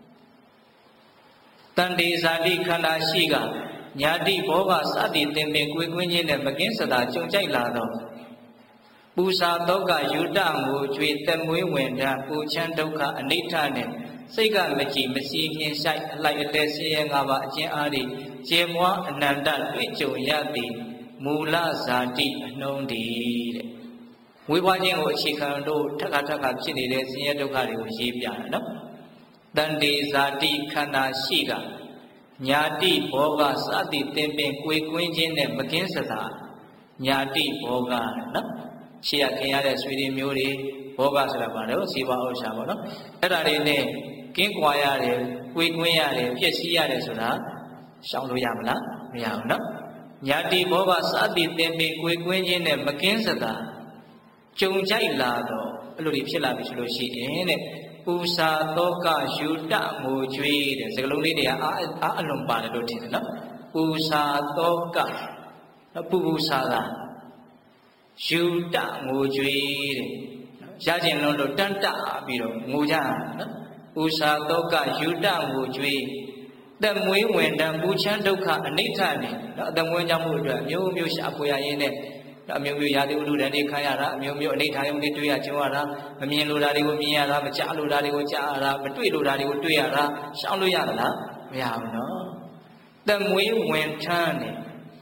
တန်တေဇာတိခန္ဓာရှိကညာတိဘောဂစသည်သင်ပင်ကိုယ်ကွင်းချင်းနဲ့မကင်းစတာကြုံကြိုက်လာတော့ပူစာသောကယူတငိုကြွေတက်မွေးဝင်တာပူချမ်းဒုက္ခအနိဋ္ဌနဲ့စိတ်ကမကြည်မစီမြင်ဆိုင်အလိုက်အတဲဆင်းရဲငါးပါးအကျဉ်းအားဖြင့်ကျေမွားအနန္တတွေ့ကြုံရသည်မူလဇာတိအနှုံးတည်းတဲ့ဝိဘွားခြင်းကိုအခြေခံလို့ထက်ခါထက်ခါဖြစ်နေတဲ့ဆင်းရဲဒုက္ခတွေကိုရေးပြတယ်နော်တန်တေဇာတိခန္ဓာရှိကညာတိဘောဂစသည်သင်ပင်ကိုယ်ကွင်းချင်းနဲ့မကင်းစတာညာတိဘောဂနော်ရှေ့ရခင်ရတဲ့ဆွေတွေမျိုးတွေဘောဂဆိုတာဘာလဲဇီဝဥစ္စာပေါ့နော်အဲ့ဒါတွေနဲ့ကင်းကွာရတယ်ကိုယ်ကွင်းရတယ်ပြည့်စည်ရတယ်ဆိုတာရှောင်လို့ရမလားမရဘူးနော်ညာတိဘောဂစသည်သင်ပင်ကိုယ်ကွင်းချင်းနဲ့မကင်းစတာကြုံကြိုက်လာတော့အဲ့လိုတွေဖြစ်လာပြီဆိုလို့ရှိရင်တဲ့ပူစာသောကယူတငိုကြွေးတဲ့စကလုံးလေးတွေကအာအာအလွန်ပါတယ်လို့ထင်တယ်နော်ပူစာသောကနော်ပူပူစာတာယူတငိုကြွေးတဲ့ရကျင်လုံးလို့တန်းတပြီးတော့ငိုကြနော်ပူစာသောကယူတငိုကြွေးသက်မွေးဝင်တံပူချမ်းဒုက္ခအနိဋ္ဌနဲ့နော်အသက်မွေးကြောင့်မှုအတွက်မျိုးမျိုးရှာဖွေရရင်းနဲ့အမျိုးမျိုးရာသီဥတုတည်းခံရတာအမျိုးမျိုးအနိဋ္ဌာယုံတွေတွေ့ရကြုံရတာမမြင်လိုတာတွေကိုမြင်ရတာမကြားလိုတာတွေကိုကြားရတာမတွေ့လိုတာတွေကိုတွေ့ရတာရှောင်လို့ရသလားမရဘူးနော်သက်မွေးဝင်ထမ်းနဲ့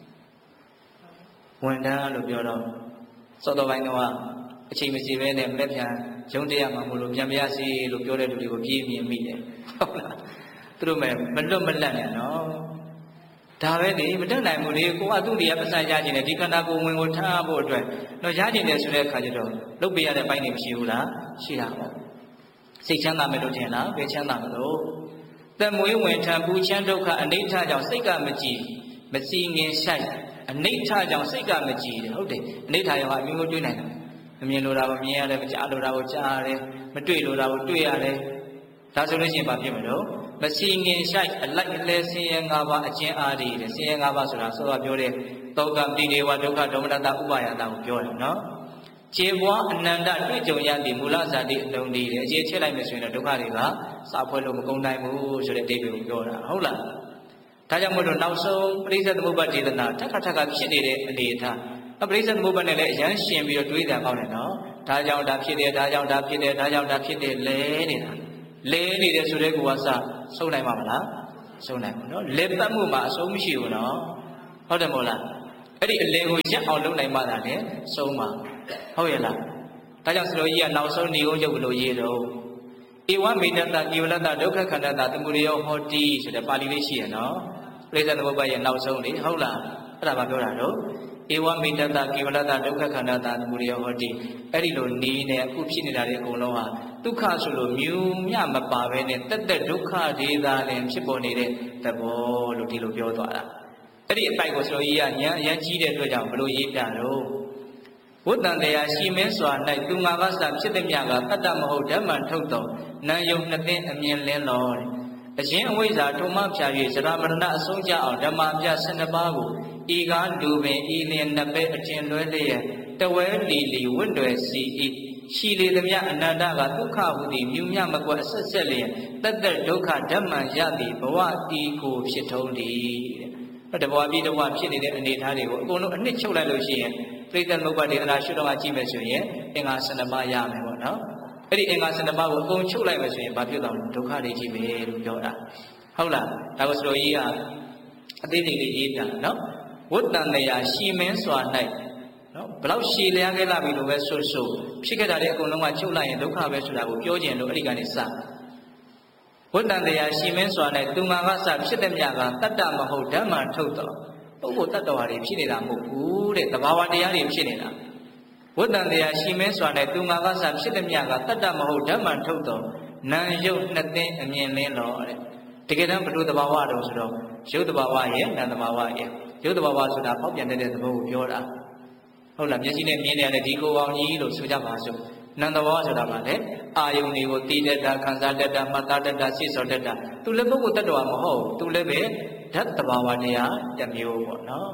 ဝင်ထမ်းလို့ပြောတော့စောတော်ပိုင်းတော့အချိန်မစီပဲနဲ့လက်ပြန်ရုံးတရားမှမလို့ပြန်ပြရစီလို့ပြောတဲ့လူတွေကိုပြေးမြင်မိတယ်ဟုတ်လားသူတို့မဲ့မလွတ်မလပ်နဲ့နော်ဒါပဲလေမတတ်နိုင်ဘူးလေကိုကသူ့နေရာပတ်စံရခြင်းနဲ့ဒီခန္ဓာကိုယ်ဝင်ကိုထားဖို့အတွက်တော့ရခြင်းတယ်ဆိုတဲ့အခါကျတော့လုပ်ပေးရတဲ့ပိုင်းတွေမရှိဘူးလားရှိတာပေါ့စိတ်ချမ်းသာမယ်လို့ထင်လားဘယ်ချမ်းသာမလို့သက်မွေးဝင်ထံပူချမ်းဒုက္ခအနိဋ္ဌကြောင့်စိတ်ကမကြည်မစီငင်ဆိုင်အနိဋ္ဌကြောင့်စိတ်ကမကြည်တယ်ဟုတ်တယ်အနိဋ္ဌရောအမျိုးမျိုးတွေ့နိုင်တယ်မမြင်လိုတာကိုမြင်ရတယ်မကြားလိုတာကိုကြားရတယ်မတွေ့လိုတာကိုတွေ့ရတယ်ဒါဆိုလို့ရှိရင်ဘာဖြစ်မလို့မစီငင်ဆိုင်အလိုက်အလဲဆင်းရဲ၅ပါးအကျဉ်းအားတွေဆင်းရဲ၅ပါးဆိုတာစောစောပြောတဲ့တောကပိဒေဝဒုက္ခဒေါမနတဥပါယတာကိုပြောတယ်နော်ခြေပွားအနန္တတွေ့ကြုံရသည့်မူလဇာတိအလုံးလေးတယ်အခြေချက်လိုက်မယ်ဆိုရင်တော့ဒုက္ခတွေကစာဖွဲ့လို့မကုန်နိုင်ဘူးဆိုတဲ့အဓိပ္ပာယ်ကိုပြောတာဟုတ်လားဒါကြောင့်မို့လို့နောက်ဆုံးပရိစ္ဆေသမုပ္ပါဒေသနာထက်ခါထက်ခါဖြစ်နေတဲ့အနေအထားအပရိစ္ဆေသမုပ္ပါနဲ့လည်းအရန်ရှင်ပြီးတော့တွေးတယ်ကောင်းတယ်နော်ဒါကြောင့်ဒါဖြစ်တယ်ဒါကြောင့်ဒါဖြစ်တယ်ဒါကြောင့်ဒါဖြစ်တယ်လဲနေတာလဲနေတဲ့ဆိုတဲ့ကိုကစဆုံးနိုင်မှာမလားဆုံးနိုင်ဘူးနော်လဲပတ်မှုမှာအဆုံးမရှိဘူးနော်ဟုတ်တယ်မို့လားအဲ့ဒီအလဲကိုရက်အောင်လုပ်နိုင်မှသာလေဆုံးမှာဟုတ်ရဲ့လားဒါကြောင့်စလိုကြီးကနောက်ဆုံးဏိဂုံးရုပ်ဘလို့ရေးတော့ဧဝမေတ္တကိဝလတ္တဒုက္ခခန္ဓတသမုဒယောဟောတိဆိုတဲ့ပါဠိလေးရှိရနော်ပြိဿသမုပ္ပါရဲ့နောက်ဆုံးလေဟုတ်လားအဲ့ဒါဘာပြောတာတော့ဧဝမေတ္တကိဝလတ္တဒုက္ခခန္ဓတသမုဒယောဟောတိအဲ့ဒီလိုနီးနေအခုဖြစ်နေတာတွေအကုန်လုံးဟာဒုက္ခဆိုလို့မြူမြမပါပဲနဲ့တက်တက်ဒုက္ခဒေသာလည်းဖြစ်ပေါ်နေတဲ့သဘောလို့ဒီလိုပြောသွားတာအဲ့ဒီအပိုက်ကိုစလိုကြီးကညာအရင်ကြီးတဲ့အတွက်ကြောင့်ဘလို့ရေးပြတော့ဝတ္တန်တရားရှိမင်းစွာ၌သူငါကစဖြစ်သည်မြကတတ္တမဟုတ်ဓမ္မထုတ်တော်နံယုံနှစ်သိအမြင်လင်းတော်အရင်အဝိဇ္ဇာထုံမဖြာ၍ဇရာမရဏအဆုံးကြအောင်ဓမ္မပြဆယ်နှစ်ပါးကိုဤကားလူပင်ဤလျင်နှစ်ပဲအကျဉ်လွဲလျက်တဝဲလီလီဝတ်တွယ်စီဤရှိလေသည်မြအနန္တကဒုက္ခဟုသည်မြူမြမကွက်အဆက်ဆက်လျင်တတ္တဒုက္ခဓမ္မရသည်ဘဝဤကိုဖြစ်ထုံးသည်တဲ့တဘဝပြီးတဘဝဖြစ်နေတဲ့အနေအထားတွေကိုအကုန်လုံးအနှစ်ချုပ်လိုက်လို့ရှိရင်ပြိဿသမုပ္ပါဒေသနာရှုတော့ကြည့်မယ်ဆိုရင်အင်္ဂါဆယ်နှစ်ပါးရမယ်ပေါ့နော်အဲ့ဒီအင်္ဂါဆယ်နှစ်ပါးကိုအကုန်ချုပ်လိုက်မယ်ဆိုရင်ဘာဖြစ်သွားလဲဒုက္ခတွေကြီးပဲလို့ပြောတာဟုတ်လားဒါကိုစလိုကြီးကအသေးသေးလေးရေးပြနော်ဝတ္တန်တရားရှိမင်းစွာ၌နော်ဘလောက်ရှည်လျားခဲ့လာပြီလို့ပဲဆိုဆိုဖြစ်ခဲ့တာတွေအကုန်လုံးကချုပ်လိုက်ရင်ဒုက္ခပဲဆိုတာကိုပြောကျင်လို့အဲ့ဒီကနေစဝတ္တန်တရားရှိမင်းစွာ၌သူငါကစဖြစ်တဲ့မြကတတ္တမဟုတ်ဓမ္မထုတ်တော်ပုဂ္ဂိုလ်တ attva တွေဖြစ်နေတာမဟုတ်ဘူးတဲ့သဘာဝတရားတွေဖြစ်နေတာဝတ္တန်တရားရှိမင်းစွာနဲ့သူငါကစဖြစ်တဲ့မြကတတ္တမဟုတ်ဓမ္မထုတ်တော်နံယုတ်နှစ်သိအမြင်လင်းတော်တဲ့တကယ်တမ်းဘုဒ္ဓသဘာဝတော်ဆိုတော့ရုပ်သဘာဝရဲ့နာမ်သဘာဝရဲ့ရုပ်သဘာဝဆိုတာပေါက်ပြန်တဲ့သဘောကိုပြောတာဟုတ်လားမျက်စိနဲ့မြင်နေရတဲ့ဒီကိုယ်ပေါင်းကြီးလို့ဆိုကြပါစို့နံသဘောဆိုတာကလည်းအာယုန်တွေကိုတည်တတ်တာခံစားတတ်တာမှတ်သားတတ်တာစိတ်ဆော်တတ်တာသူလည်းပုဂ္ဂိုလ်တ attva မဟုတ်သူလည်းပဲဓာတ်သဘာဝတရားတစ်မျိုးပေါ့နော်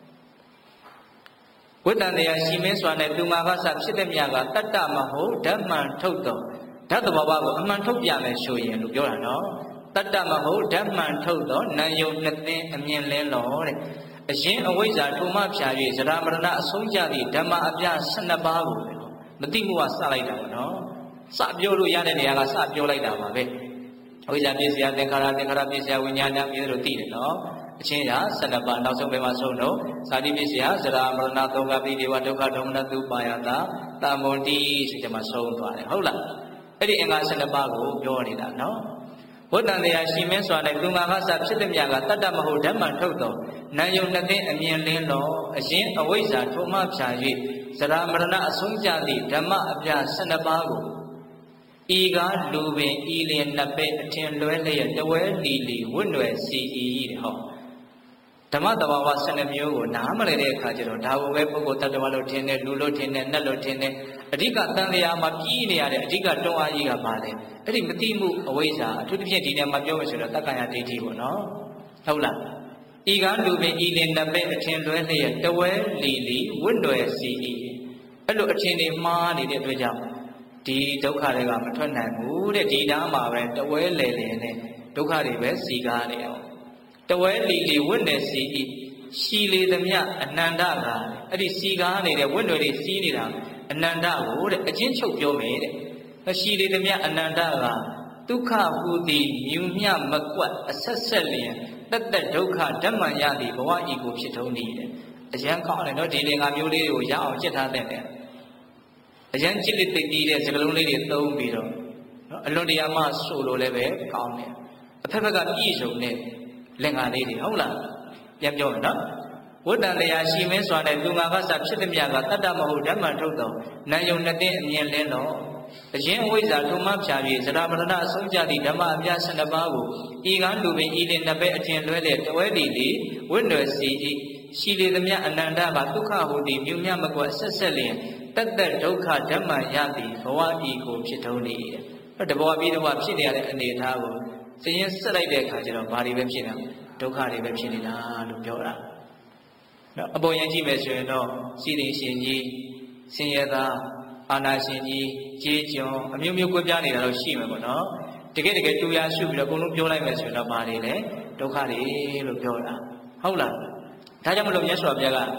ဝိတ္တန်တရားရှိမင်းစွာနဲ့သူငါကစဖြစ်တဲ့မြကတတ္တမဟုတ်ဓမ္မထုတ်တော်ဓာတ်သဘာဝကိုအမှန်ထုတ်ပြမယ်ဆိုရင်လို့ပြောတာနော်တတ္တမဟုတ်ဓမ္မထုတ်တော်နံယုံနှစ်သိအမြင်လင်းတော်တဲ့အရင်အဝိဇ္ဇာထုံမဖြာ၍ဇရာမရဏအဆုံးကြသည့်ဓမ္မအပြဆယ်နှစ်ပါးကိုမသိမှုကစလိုက်တာပေါ့နော်စပြောလို့ရတဲ့နေရာကစပြောလိုက်တာပါပဲအဝိဇ္ဇာပြည့်စရာသင်္ခါရသင်္ခါရပြည့်စရာဝိညာဏပြည့်လို့သိတယ်နော်အချင်းရာဆယ်နှစ်ပါးနောက်ဆုံးပဲမှာဆုံးတော့ဇာတိပြည့်စရာဇရာမရဏသုံးပါးပြီးဒီဝဒုက္ခဒေါမနတုပါယတာတာမွန်တိဆိုကြမှာဆုံးသွားတယ်ဟုတ်လားအဲ့ဒီအင်္ဂါဆယ်နှစ်ပါးကိုပြောနေတာနော်ဝတ္တန်တရားရှိမင်းစွာနဲ့သူငါကစဖြစ်တဲ့မြကတတ္တမဟုတ်ဓမ္မထုတ်တော်နံယုံနှစ်သိအမြင်လင်းတော်အရင်အဝိဇ္ဇာထုံမဖြာ၍ဇရာမရဏအဆုံးကြသည့်ဓမ္မအပြဆယ်နှစ်ပါးကိုဤကားလူပင်ဤလျင်နှစ်ပဲအထင်လွဲလျက်တဝဲလီလီဝတ်ွယ်စီဤတဲ့ဟောဓမ္မတဘာဝဆယ်နှစ်မျိုးကိုနားမလည်တဲ့အခါကျတော့ဒါကိုပဲပုဂ္ဂိုလ်တ attva လို့ထင်တယ်လူလို့ထင်တယ်နတ်လို့ထင်တယ်အဓိကတန်လျာမှာပြီးနေရတဲ့အဓိကတွန်းအားကြီးကပါလေအဲ့ဒီမတိမှုအဝိဇ္ဇာအထူးသဖြင့်ဒီနေ့မှာပြောမယ်ဆိုတော့တက္ကရာဒိဋ္ဌိပေါ့နော်ဟုတ်လားဤကားလူပင်ဤလျင်နှစ်ပဲအထင်လွဲလျက်တဝဲလီလီဝတ်ွယ်စီဤအဲ့လိုအထင်တွေမှားနေတဲ့အတွက်ကြောင့်ဒီဒုက္ခတွေကမထွက်နိုင်ဘူးတဲ့ဒီသားမှာပဲတဝဲလေလေနဲ့ဒုက္ခတွေပဲစီကားနေအောင်တဝဲလီလီဝတ်နေစီဤရှိလေသမျှအနန္တကအဲ့ဒီစီကားနေတဲ့ဝတ်တွေစီးနေတာအနန္တကိုတဲ့အချင်းချုပ်ပြောမယ်တဲ့ရှိလေသမျှအနန္တကဒုက္ခဟူသည်မြူမြမကွက်အဆက်ဆက်လျင်တတ္တဒုက္ခဓမ္မရသည်ဘဝဤကိုဖြစ်ထုံးနေတယ်အရန်ကောင်းတယ်နော်ဒီလင်္ကာမျိုးလေးတွေကိုရအောင်ကြက်ထားတဲ့အရန်ကြစ်လက်သိတည်တဲ့စကလုံးလေးတွေသုံးပြီးတော့နော်အလွန်တရာမှဆိုလို့လည်းပဲကောင်းတယ်အဖက်ဖက်ကပြည့်စုံတဲ့လင်္ကာလေးတွေဟုတ်လားပြန်ပြောမယ်နော်ဝတ္တန်တရားရှိမင်းစွာနဲ့သူငါကစဖြစ်သည်မြကတတ္တမဟုတ်ဓမ္မထုတ်တော်နံယုံနှစ်သိအမြင်လင်းတော်အရင်အဝိဇ္ဇာထုံမဖြာ၍ဇရာမရဏအဆုံးကြသည့်ဓမ္မအပြဆယ်နှစ်ပါးကိုဤကားလူပင်ဤလင်နှစ်ပဲအထင်လွဲလျက်တဝဲလီလီဝတ်ွယ်စီဤရှိလေသမျှအနန္တကဒုက္ခဟူသည်မြူမြမကွက်ဆက်ဆက်လျင်တတ္တဒုက္ခဓမ္မရသည်ဘဝဤကိုဖြစ်ထုံးနေတယ်။တဘဝပြီးတဘဝဖြစ်နေရတဲ့အနေအထားကိုသိရင်ဆက်လိုက်တဲ့အခါကျတော့ဘာတွေပဲဖြစ်နေတာဒုက္ခတွေပဲဖြစ်နေတာလို့ပြောတာ။နော်အပေါ်ရင်ကြည့်မယ်ဆိုရင်တော့စီရင်ရှင်ကြီးဆင်းရဲသားအာနာရှင်ကြီးကြေးကျွန်အမျိုးမျိုးကွဲပြားနေတာတော့ရှိမှာပေါ့နော်။တကယ်တကယ်တူရရှုပြီးတော့အကုန်လုံးပြောလိုက်မယ်ဆိုရင်တော့ဘာတွေလဲဒုက္ခတွေလို့ပြောတာဟုတ်လား။ဒါကြောင့်မလို့မြတ်စွာဘုရားက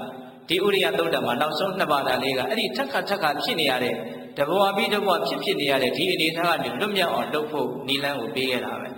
ဒီဥရိယသုတ်တံမှာနောက်ဆုံးနှစ်ပါးတာလေးကအဲ့ဒီထက်ခါထက်ခါဖြစ်နေရတဲ့တဘဝပြီးတဘဝဖြစ်ဖြစ်နေရတဲ့ဒီအနေထားကနေလွတ်မြောက်အောင်လုပ်ဖို့နိလန်းကိုပေးခဲ့တာပဲ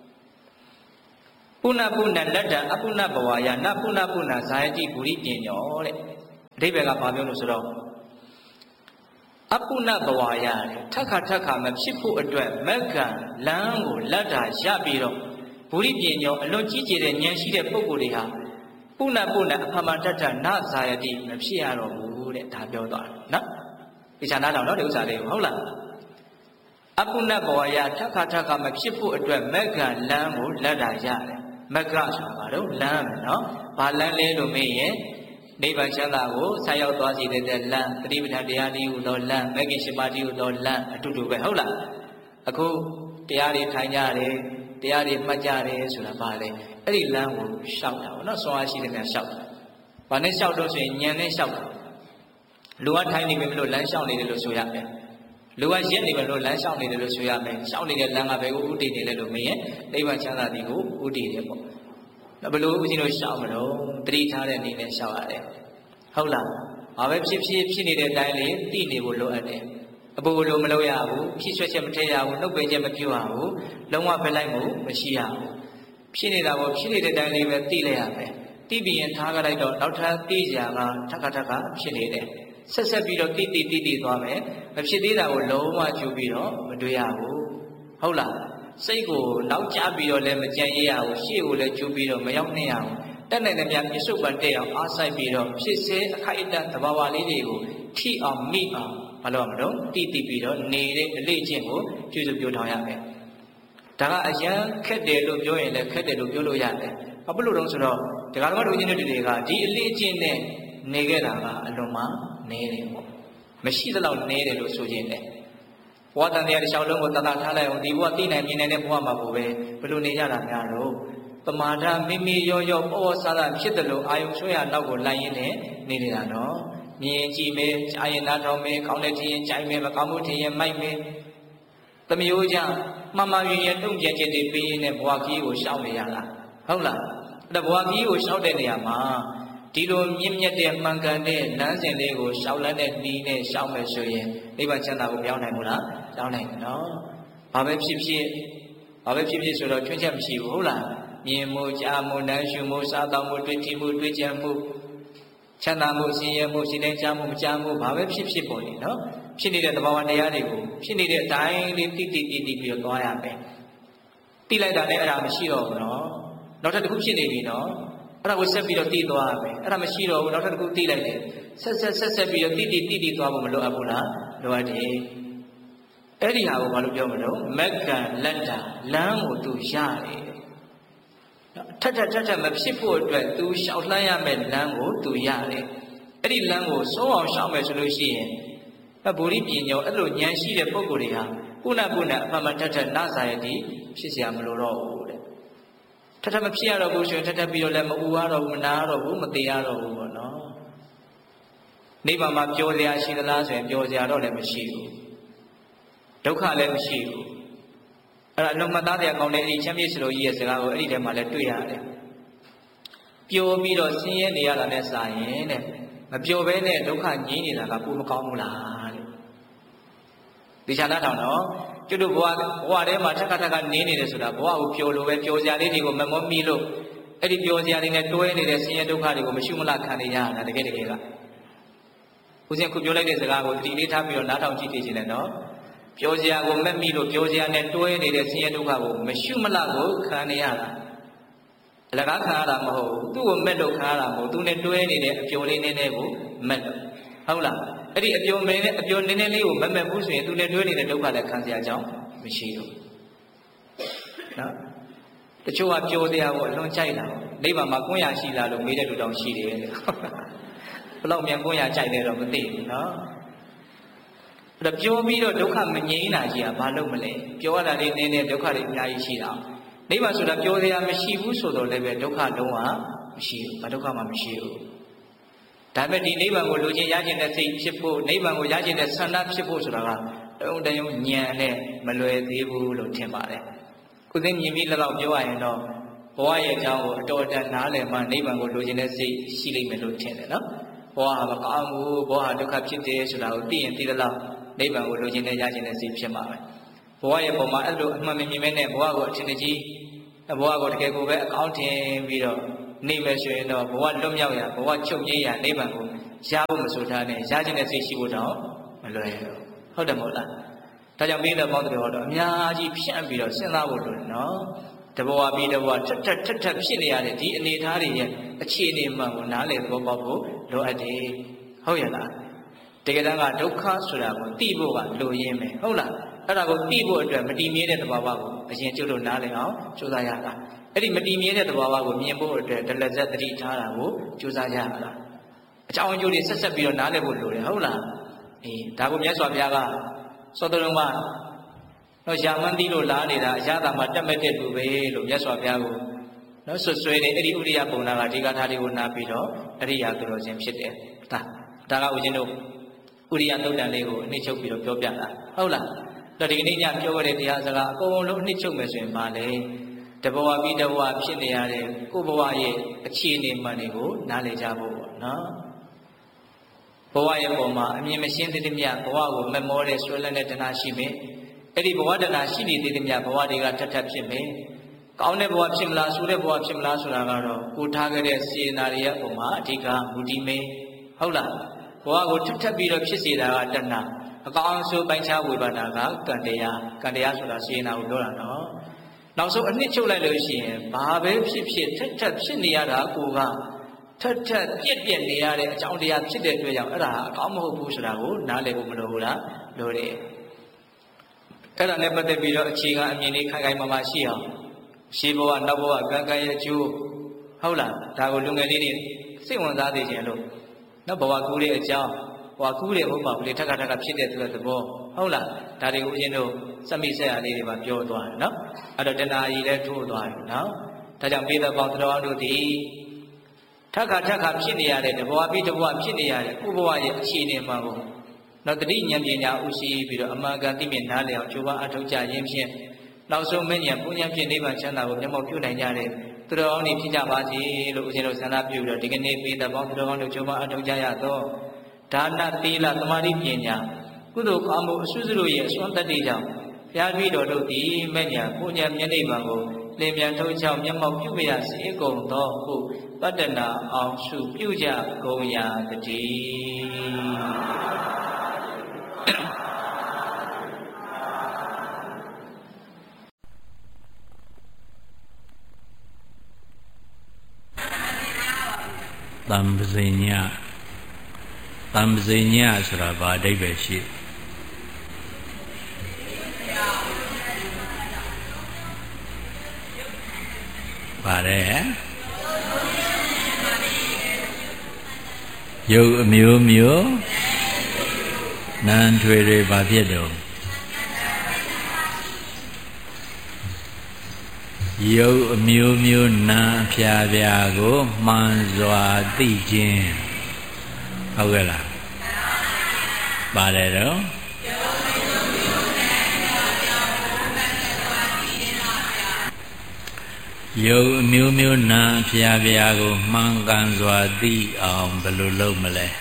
ပုဏ္ဏပုဏ္ဏလက်တံအပုဏ္ဏဘဝယနပုဏ္ဏပုဏ္ဏဇာယတိဂုရိပညောတဲ့အဓိပ္ပာယ်ကဘာပြောလို့ဆိုတော့အပုဏ္ဏဘဝယထက်ခါထက်ခါမဖြစ်ဖို့အတွက်မက္ကံလမ်းကိုလက်တာရပြီးတော့ဂုရိပညောအလွန်ကြီးကျယ်တဲ့ဉာဏ်ရှိတဲ့ပုဂ္ဂိုလ်တွေဟာပုဏ္ဏပုဏ္ဏအဖမတ္တနဇာယတိမဖြစ်ရတော့ဘူးတဲ့ဒါပြောသွားတယ်နော်ဒီခြားနားထောင်နော်ဒီဥစ္စာလေးကိုဟုတ်လားအပုဏ္ဏဘဝယထက်ခါထက်ခါမဖြစ်ဖို့အတွက်မက္ကံလမ်းကိုလက်တာရတယ်မက္ကဆိုတာဘာလို့လမ်းမယ်နော်ဘာလမ်းလဲလို့မေးရင်နိဗ္ဗာန်ချမ်းသာကိုဆက်ရောက်သွားစေတဲ့လမ်းပฏิပဒတရားတည်းဟူသောလမ်းမဂ္ဂင်၈ပါးတည်းဟူသောလမ်းအတူတူပဲဟုတ်လားအခုတရားတွေထိုင်ကြတယ်တရားတွေမှတ်ကြတယ်ဆိုတာဘာလဲအဲ့ဒီလမ်းကိုရှောက်တာပေါ့နော်ဆွမ်းအားရှိတဲ့များရှောက်တာဘာနဲ့ရှောက်တော့ဆိုရင်ဉာဏ်နဲ့ရှောက်တာလူကထိုင်နေပြီမလို့လမ်းရှောက်နေတယ်လို့ဆိုရမယ်လူကရက်နေပြီလို့လမ်းရှောက်နေတယ်လို့ဆိုရမယ်ရှောက်နေတဲ့လမ်းကဘယ်ကိုဥတည်နေလဲလို့မင်းရဲ့နိဗ္ဗာန်ချမ်းသာသည်ကိုဥတည်တယ်ပေါ့ဘယ်လိုဦးဇင်းတို့ရှောက်မလို့တတိထားတဲ့အနေနဲ့ရှောက်ရတယ်ဟုတ်လားဘာပဲဖြစ်ဖြစ်ဖြစ်နေတဲ့အတိုင်းလေးသိနေဖို့လိုအပ်တယ်အပူလိုမလုပ်ရဘူးဖြစ်ဆွဲချက်မထည့်ရဘူးနှုတ်ပင်ချက်မပြုတ်ရဘူးလုံးဝဖက်လိုက်မှုမရှိရဘူးဖြစ်နေတာကိုဖြစ်နေတဲ့အတိုင်းလေးပဲသိလိုက်ရမယ်သိပြီးရင်ထားကြလိုက်တော့နောက်ထပ်သိကြကထပ်ခါထပ်ခါဖြစ်နေတယ်ဆက်ဆက်ပြီးတော့တိတိတိတိသွားမယ်မဖြစ်သေးတာကိုလုံးဝကျူပြီးတော့မတွေ့ရဘူးဟုတ်လားစိတ်ကိုနောက်ကျပြီးတော့လည်းမကြံရရဘူးရှေ့ကိုလည်းကျူပြီးတော့မရောက်နေရဘူးတက်နိုင်တဲ့များပြစ္ဆုတ်ပန်တဲ့အောင်အားဆိုင်ပြီးတော့ဖြစ်စေအခိုက်အတန့်သဘာဝလေးတွေကိုထိအောင်မိအောင်မလုပ်ရမလို့တိတိပြီးတော့နေတဲ့အလေးချင်းကိုကျေစုပြောထောင်ရမယ်ဒါကအရန်ခက်တယ်လို့ပြောရင်လည်းခက်တယ်လို့ပြောလို့ရတယ်ဘာဖြစ်လို့လဲဆိုတော့ဒကာဓမ္မတို့ချင်းတွေကဒီအလေးချင်းနဲ့နေခဲ့တာကအလွန်မှနေတယ်ပေါ့မရှိသလောက်နေတယ်လို့ဆိုခြင်းတယ်ဘဝတန်တရားတစ်လျှောက်လုံးကိုတတ်တာထားလိုက်အောင်ဒီဘဝသိနိုင်မြင်နိုင်တဲ့ဘဝမှာကိုပဲဘယ်လိုနေကြတာများတော့ပမာဒမိမိရောရောပေါ်ပေါ်ဆာဆာဖြစ်တယ်လို့အာယုံဆွဲရနောက်ကိုလိုက်ရင်းနဲ့နေနေတာနော်မြင်ကြည့်မယ်ကြားရင်နားထောင်မယ်ကောင်းတဲ့ထင်ရင်ကြိုက်မယ်မကောင်းမှုထင်ရင်မိုက်မယ်တမျိုးကြမှန်မှန်ရင်းရတုံ့ပြန်ခြင်းတွေပေးရင်းနဲ့ဘဝကြီးကိုရှောက်နေရတာဟုတ်လားအဲ့ဒါဘဝကြီးကိုရှောက်တဲ့နေရာမှာဒီလိုမြင့်မြတ်တဲ့မှန်ကန်တဲ့လမ်းစဉ်လေးကိုရှောက်လန်းတဲ့နှီးနဲ့ရှောက်မယ်ဆိုရင်နိဗ္ဗာန်ချမ်းသာကိုပြောင်းနိုင်ဘူးလားပြောင်းနိုင်တယ်နော်ဘာပဲဖြစ်ဖြစ်ဘာပဲဖြစ်ဖြစ်ဆိုတော့ချွင်းချက်မရှိဘူးဟုတ်လားမြင်မှုကြားမှုနားရှုမှုစားသောက်မှုတွေ့ထိမှုတွေ့ကြံမှုချမ်းသာမှုဆင်းရဲမှုစိတ်နဲ့ကြားမှုမကြားမှုဘာပဲဖြစ်ဖြစ်ပေါ်နေနော်ဖြစ်နေတဲ့သဘာဝတရားတွေကိုဖြစ်နေတဲ့အတိုင်းလေးတိတိတိတိပြီးတော့သွားရမယ်တိလိုက်တာနဲ့အဲ့ဒါမရှိတော့ဘူးနော်နောက်ထပ်တစ်ခုဖြစ်နေပြီနော်အဲ့ဒါကိုဆက်ပြီးတော့တည်သွားရမယ်အဲ့ဒါမရှိတော့ဘူးနောက်ထပ်တစ်ခုတည်လိုက်တယ်ဆက်ဆက်ဆက်ဆက်ပြီးတော့တိတိတိတိသွားဖို့မလိုအပ်ဘူးလားလိုအပ်တယ်အဲ့ဒီဟာကိုဘာလို့ပြောမလို့မက္ကံလက်တာလမ်းကိုသူရတယ်ထက်ထက်ထက်ထက်မဖြစ်ဖို့အတွက်သူရှောက်လှမ်းရမယ့်လမ်းကိုသူရတယ်အဲ့ဒီလမ်းကိုစိုးအောင်ရှောက်မယ်ဆိုလို့ရှိရင်ဗုဒ္ဓပညာအဲ့လိုဉာဏ်ရှိတဲ့ပုဂ္ဂိုလ်တွေဟာပုဏ္ဏပုဏ္ဏအဖမထက်ထက်နဇာယတိဖြစ်เสียမလို့တော့ဘူးတဲ့ထက်ထက်မဖြစ်ရတော့ဘူးဆိုရင်ထက်ထက်ပြီးတော့လည်းမအူရတော့ဘူးမနာရတော့ဘူးမသေးရတော့ဘူးပေါ့နော်နိဗ္ဗာန်မှာပျော်စရာရှိသလားဆိုရင်ပျော်စရာတော့လည်းမရှိဘူးဒုက္ခလည်းမရှိဘူးအဲ့ဒါအလုံးမသားတရားကောင်းတဲ့အဲ့ဒီချမ်းမြေ့စလိုကြီးရဲ့စကားကိုအဲ့ဒီထဲမှာလည်းတွေ့ရတယ်ပျော်ပြီးတော့ဆင်းရဲနေရတာနဲ့စာရင်တဲ့မပျော်ဘဲနဲ့ဒုက္ခငြိမ်းနေတာကပိုမကောင်းဘူးလားတဲ့ဒီချာနာထောင်တော့ကျွတ်တို့ဘဝဘဝထဲမှာထက်ခါထက်ခါနေနေတယ်ဆိုတာဘဝကိုပျော်လို့ပဲပျော်စရာလေးတွေကိုမမောမိလို့အဲ့ဒီပျော်စရာတွေနဲ့တွဲနေတဲ့ဆင်းရဲဒုက္ခတွေကိုမရှိမလားခံနေရတာတကယ်တကယ်ကဦးဇင်းခုပြောလိုက်တဲ့စကားကိုဒီလေးထားပြီးတော့နားထောင်ကြည့်ကြည့်နေနော်ပျော်စရာကိုမက်မိလို့ပျော်စရာနဲ့တွဲနေတဲ့ဆင်းရဲဒုက္ခကိုမရှိမလားကိုခံနေရတာအလကားခံရတာမဟုတ်ဘူးသူ့ကိုမက်လို့ခံရတာမဟုတ်သူနဲ့တွဲနေတဲ့အပျော်လေးနည်းနည်းကိုမက်လို့ဟုတ်လားအဲ့ဒီအပျော်မင်းနဲ့အပျော်နည်းနည်းလေးကိုမက်မက်ဘူးဆိုရင်သူနဲ့တွဲနေတဲ့ဒုက္ခလည်းခံစရာကြောင်းမရှိဘူးနော်တချို့ကပျော်စရာကိုအလွန်ကြိုက်တာနိဗ္ဗာန်မှာကွန်းရရှိလားလို့မေးတဲ့လူတောင်ရှိတယ်တဲ့ဘယ်လောက်မြန်ကွန်းရကြိုက်တယ်တော့မသိဘူးနော်အဲ့တော့ပြောပြီးတော့ဒုက္ခမငြိမ်းတာကြီးကဘာလို့မလဲပြောရတာလေးနည်းနည်းဒုက္ခတွေအများကြီးရှိတာနိဗ္ဗာန်ဆိုတာပြောစရာမရှိဘူးဆိုတော့လည်းပဲဒုက္ခလုံးဝမရှိဘူးဘာဒုက္ခမှမရှိဘူးဒါပေမဲ့ဒီနိဗ္ဗာန်ကိုလိုချင်ရခြင်းတဲ့စိတ်ဖြစ်ဖို့နိဗ္ဗာန်ကိုရခြင်းတဲ့ဆန္ဒဖြစ်ဖို့ဆိုတာကတုံတယုံဉာဏ်နဲ့မလွယ်သေးဘူးလို့ထင်ပါတယ်ခုသိမြင်ပြီးလောက်ပြောရရင်တော့ဘဝရဲ့အကြောင်းကိုအတော်တန်နားလည်မှနိဗ္ဗာန်ကိုလိုချင်တဲ့စိတ်ရှိလိမ့်မယ်လို့ထင်တယ်နော်ဘောဟာမကောင်းဘူးဘောဟာဒုက္ခဖြစ်တယ်ဆိုတာကိုသိရင်သိသလောက်နိဗ္ဗာန်ကိုလိုချင်တဲ့ရချင်တဲ့စိတ်ဖြစ်မှာပဲဘဝရဲ့ပုံမှာအဲ့လိုအမှန်မမြင်မဲနဲ့ဘဝကိုအထင်ကြီးဘဝကိုတကယ်ကိုပဲအကောင်းထင်ပြီးတော့နေမယ်ဆိုရင်တော့ဘဝလွတ်မြောက်ရာဘဝချုပ်ငြိမ်းရာနိဗ္ဗာန်ကိုရဖို့မဆိုထားနဲ့ရချင်တဲ့စိတ်ရှိဖို့တော့မလွယ်ဘူးဟုတ်တယ်မဟုတ်လားဒါကြောင့်မိတဲ့ပေါင်းတော်တော့အများကြီးဖြန့်ပြီးတော့စဉ်းစားဖို့လိုတယ်နော်တဘဝပြီးတဘဝထက်ထက်ထက်ထက်ဖြစ်နေရတဲ့ဒီအနေအထားတွေရဲ့အခြေအနေမှန်ကိုနားလည်သဘောပေါက်ဖို့လိုအပ်တယ်ဟုတ်ရဲ့လားတကယ်တမ်းကဒုက္ခဆိုတာကိုသိဖို့ကလိုရင်းပဲဟုတ်လားအဲ့ဒါကိုသိဖို့အတွက်မတည်မြဲတဲ့သဘာဝကိုအရင်ကျုပ်တို့နားလည်အောင်ကြိုးစားရတာအဲ့ဒီမတည်မြဲတဲ့သဘာဝကိုမြင်ဖို့အတွက်ဒလဇက်တတိထားတာကိုကြိုးစားရတာအကြောင်းအကျိုးတွေဆက်ဆက်ပြီးတော့နားလည်ဖို့လိုတယ်ဟုတ်လားအေးဒါကိုမြတ်စွာဘုရားကသောတလုံးကတော့ရာမန်းတိလို့လားနေတာအရသာမှာတက်မဲ့တဲ့လူပဲလို့မြတ်စွာဘုရားကိုနော်ဆွဆွဲတယ်အဲ့ဒီဥရိယပုံနာကဒီကထာတွေကိုနားပြီးတော့အရိယာသူတော်စင်ဖြစ်တယ်ဒါဒါကဦးဇင်းတို့ဥရိယသုတ်တန်လေးကိုအနှစ်ချုပ်ပြီးတော့ပြောပြတာဟုတ်လားတော့ဒီကနေ့ညပြောရတဲ့တရားစကားအကုန်လုံးအနှစ်ချုပ်မယ်ဆိုရင်ပါလေတဘဝပြီးတဘဝဖြစ်နေရတဲ့ကိုယ်ဘဝရဲ့အခြေအနေမှန်တွေကိုနားလည်ကြဖို့ပေါ့နော်ဘဝရဲ့ပုံမှာအမြင်မရှင်းသေးသမျှဘဝကိုမမောတဲ့ဆွဲလန်းတဲ့တဏှာရှိမယ်အဲ့ဒီဘဝတဏှာရှိနေသေးသမျှဘဝတွေကထပ်ထပ်ဖြစ်မယ်ကောင်းတဲ့ဘဝဖြစ်မလားဆိုးတဲ့ဘဝဖြစ်မလားဆိုတာကတော့ကိုထားခဲ့တဲ့စေနာတွေရဲ့ပုံမှာအဓိကမူတည်မယ်ဟုတ်လားဘဝကိုထပ်ထပ်ပြီးတော့ဖြစ်စေတာကတဏှာအကောင်းဆုံးပိုင်းခြားဝေဘာနာကကံတရားကံတရားဆိုတာစေနာကိုပြောတာနော်နောက်ဆုံးအနှစ်ချုပ်လိုက်လို့ရှိရင်ဘာပဲဖြစ်ဖြစ်ထက်ထက်ဖြစ်နေရတာကိုကထက်ထက်ပြက်ပြက်နေရတဲ့အကြောင်းတရားဖြစ်တဲ့အတွက်ကြောင့်အဲ့ဒါအကောင်းမဟုတ်ဘူးဆိုတာကိုနားလည်ဖို့မလိုဘူးလားလိုတယ်အဲ့ဒါနဲ့ပတ်သက်ပြီးတော့အခြေခံအမြင်လေးခိုင်ခိုင်မာမာရှိအောင်ရှေးဘဝနောက်ဘဝကံကံရဲ့အကျိုးဟုတ်လားဒါကိုလူငယ်လေးတွေစိတ်ဝင်စားသေးခြင်းလို့နောက်ဘဝကူးတဲ့အကြောင်းဘဝကူးတဲ့ဘုရားကလေးထက်ခါထက်ခါဖြစ်တဲ့သူတဲ့သဘောဟုတ်လားဒါတွေကိုဦးဇင်းတို့စမိဆက်ရလေးတွေမှာပြောသွားတယ်နော်အဲ့တော့တဏှာကြီးလည်းထိုးသွားတယ်နော်ဒါကြောင့်ပိဿပေါင်းတော်တို့ဒီထက်ခါထက်ခါဖြစ်နေရတဲ့တဘဝပြီးတဘဝဖြစ်နေရတဲ့ဥဘဝရဲ့အခြေအနေမှကိုနောက်တတိဉာဏ်ပညာဥရှိပြီးတော့အမှန်ကန်သိမြင်နားလည်အောင်ကြိုးပမ်းအထောက်ကြရင်းဖြင့်နောက်ဆုံးမဉ္ဇဉ်ပူဉ္ဇဉ်ဖြင့်နိဗ္ဗာန်ချမ်းသာကိုမျက်မှောက်ပြုနိုင်ကြတဲ့သူတော်ကောင်းတွေဖြစ်ကြပါစေလို့ဦးဇင်းတို့ဆန္ဒပြုပြီးတော့ဒီကနေ့ပိဿပေါင်းသူတော်ကောင်းတို့ကြိုးပမ်းအထောက်ကြရသောဒါနသီလသမာဓိပညာကုသိုလ်ကောင်းမှုအစွတ်စွတ်ရဲ့အစွမ်းတတ္တိကြောင့်ဘုရားပြီးတော်တို့သည်မဉ္ဇဉ်ပူဉ္ဇဉ်မျက်နှိပ်ပံကိုလင်းမြန်ထုတ်ချောင်းမျက်မှောက်ပြုမရစေကုန်သောဟုပတ္တနာအောင်ရှုပြုကြကုန်ရာတည်းတံပဇိညတံပဇိညဆိုတာဘာအဓိပ္ပာယ်ရှိပါတယ်ရုပ်အမျိုးမျိုးနာမ်ထွေတွေဘာဖြစ်တော့ရုပ်အမျိုးမျိုးနာမ်အဖျားဖျားကိုမှန်စွာသိခြင်းဟုတ်ကဲ့လားပါတယ်တော့ရုပ်အမျိုးမျိုးနာမ်အဖျားဖျားကိုမှန်ကန်စွာသိအောင်ဘယ်လိုလုပ်မလဲ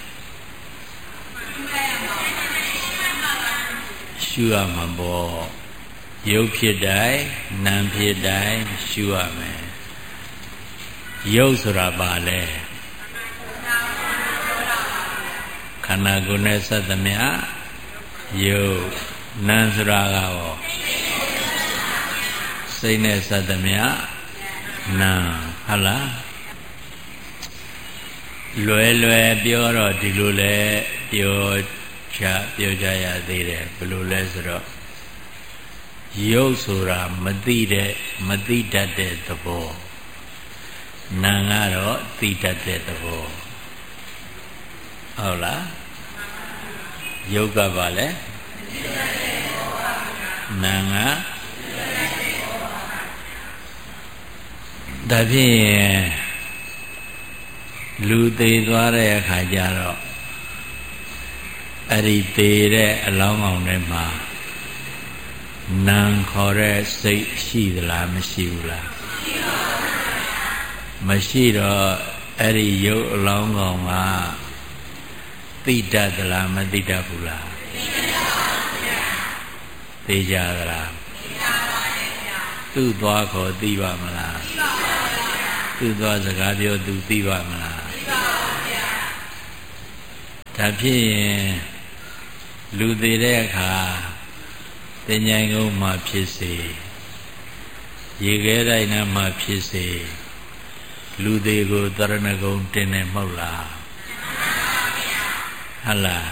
ရှုရမှာပေါ့ရုပ်ဖြစ်တိုင်းနာမ်ဖြစ်တိုင်းရှုရမယ်ရုပ်ဆိုတာဘာလဲခန္ဓာကိုယ်နဲ့ဆက်သမျှရုပ်နာမ်ဆိုတာကရောစိတ်နဲ့ဆက်သမျှနာမ်ဟုတ်လားလွယ်လွယ်ပြောတော့ဒီလိုလဲပြောချပြောကြရသေးတယ်ဘယ်လိုလဲဆိုတော့ရုပ်ဆိုတာမသိတဲ့မသိတတ်တဲ့သဘောနာမ်ကတော့သိတတ်တဲ့သဘောဟုတ်လားရုပ်ကဘာလဲနာမ်ကဒါဖြင့်လူသေးသွားတဲ့အခါကျတော့အဲ့ဒီသေးတဲ့အလောင်းကောင်ထဲမှာနာမ်ခေါ်တဲ့စိတ်ရှိသလားမရှိဘူးလားမရှိတော့အဲ့ဒီရုပ်အလောင်းကောင်ကသိတတ်သလားမသိတတ်ဘူးလားသိကြသလားသူ့သွားခေါ်သိပါမလားသူ့သွားစကားပြောသူသိပါမလားဒါဖြစ်ရင်လူသေးတဲ့အခါတင်ញိုင်ကုန်းမှာဖြစ်စေရေခဲတိုင်းနားမှာဖြစ်စေလူသေးကိုတရဏဂုံတင်နေမဟုတ်လားဟုတ်လား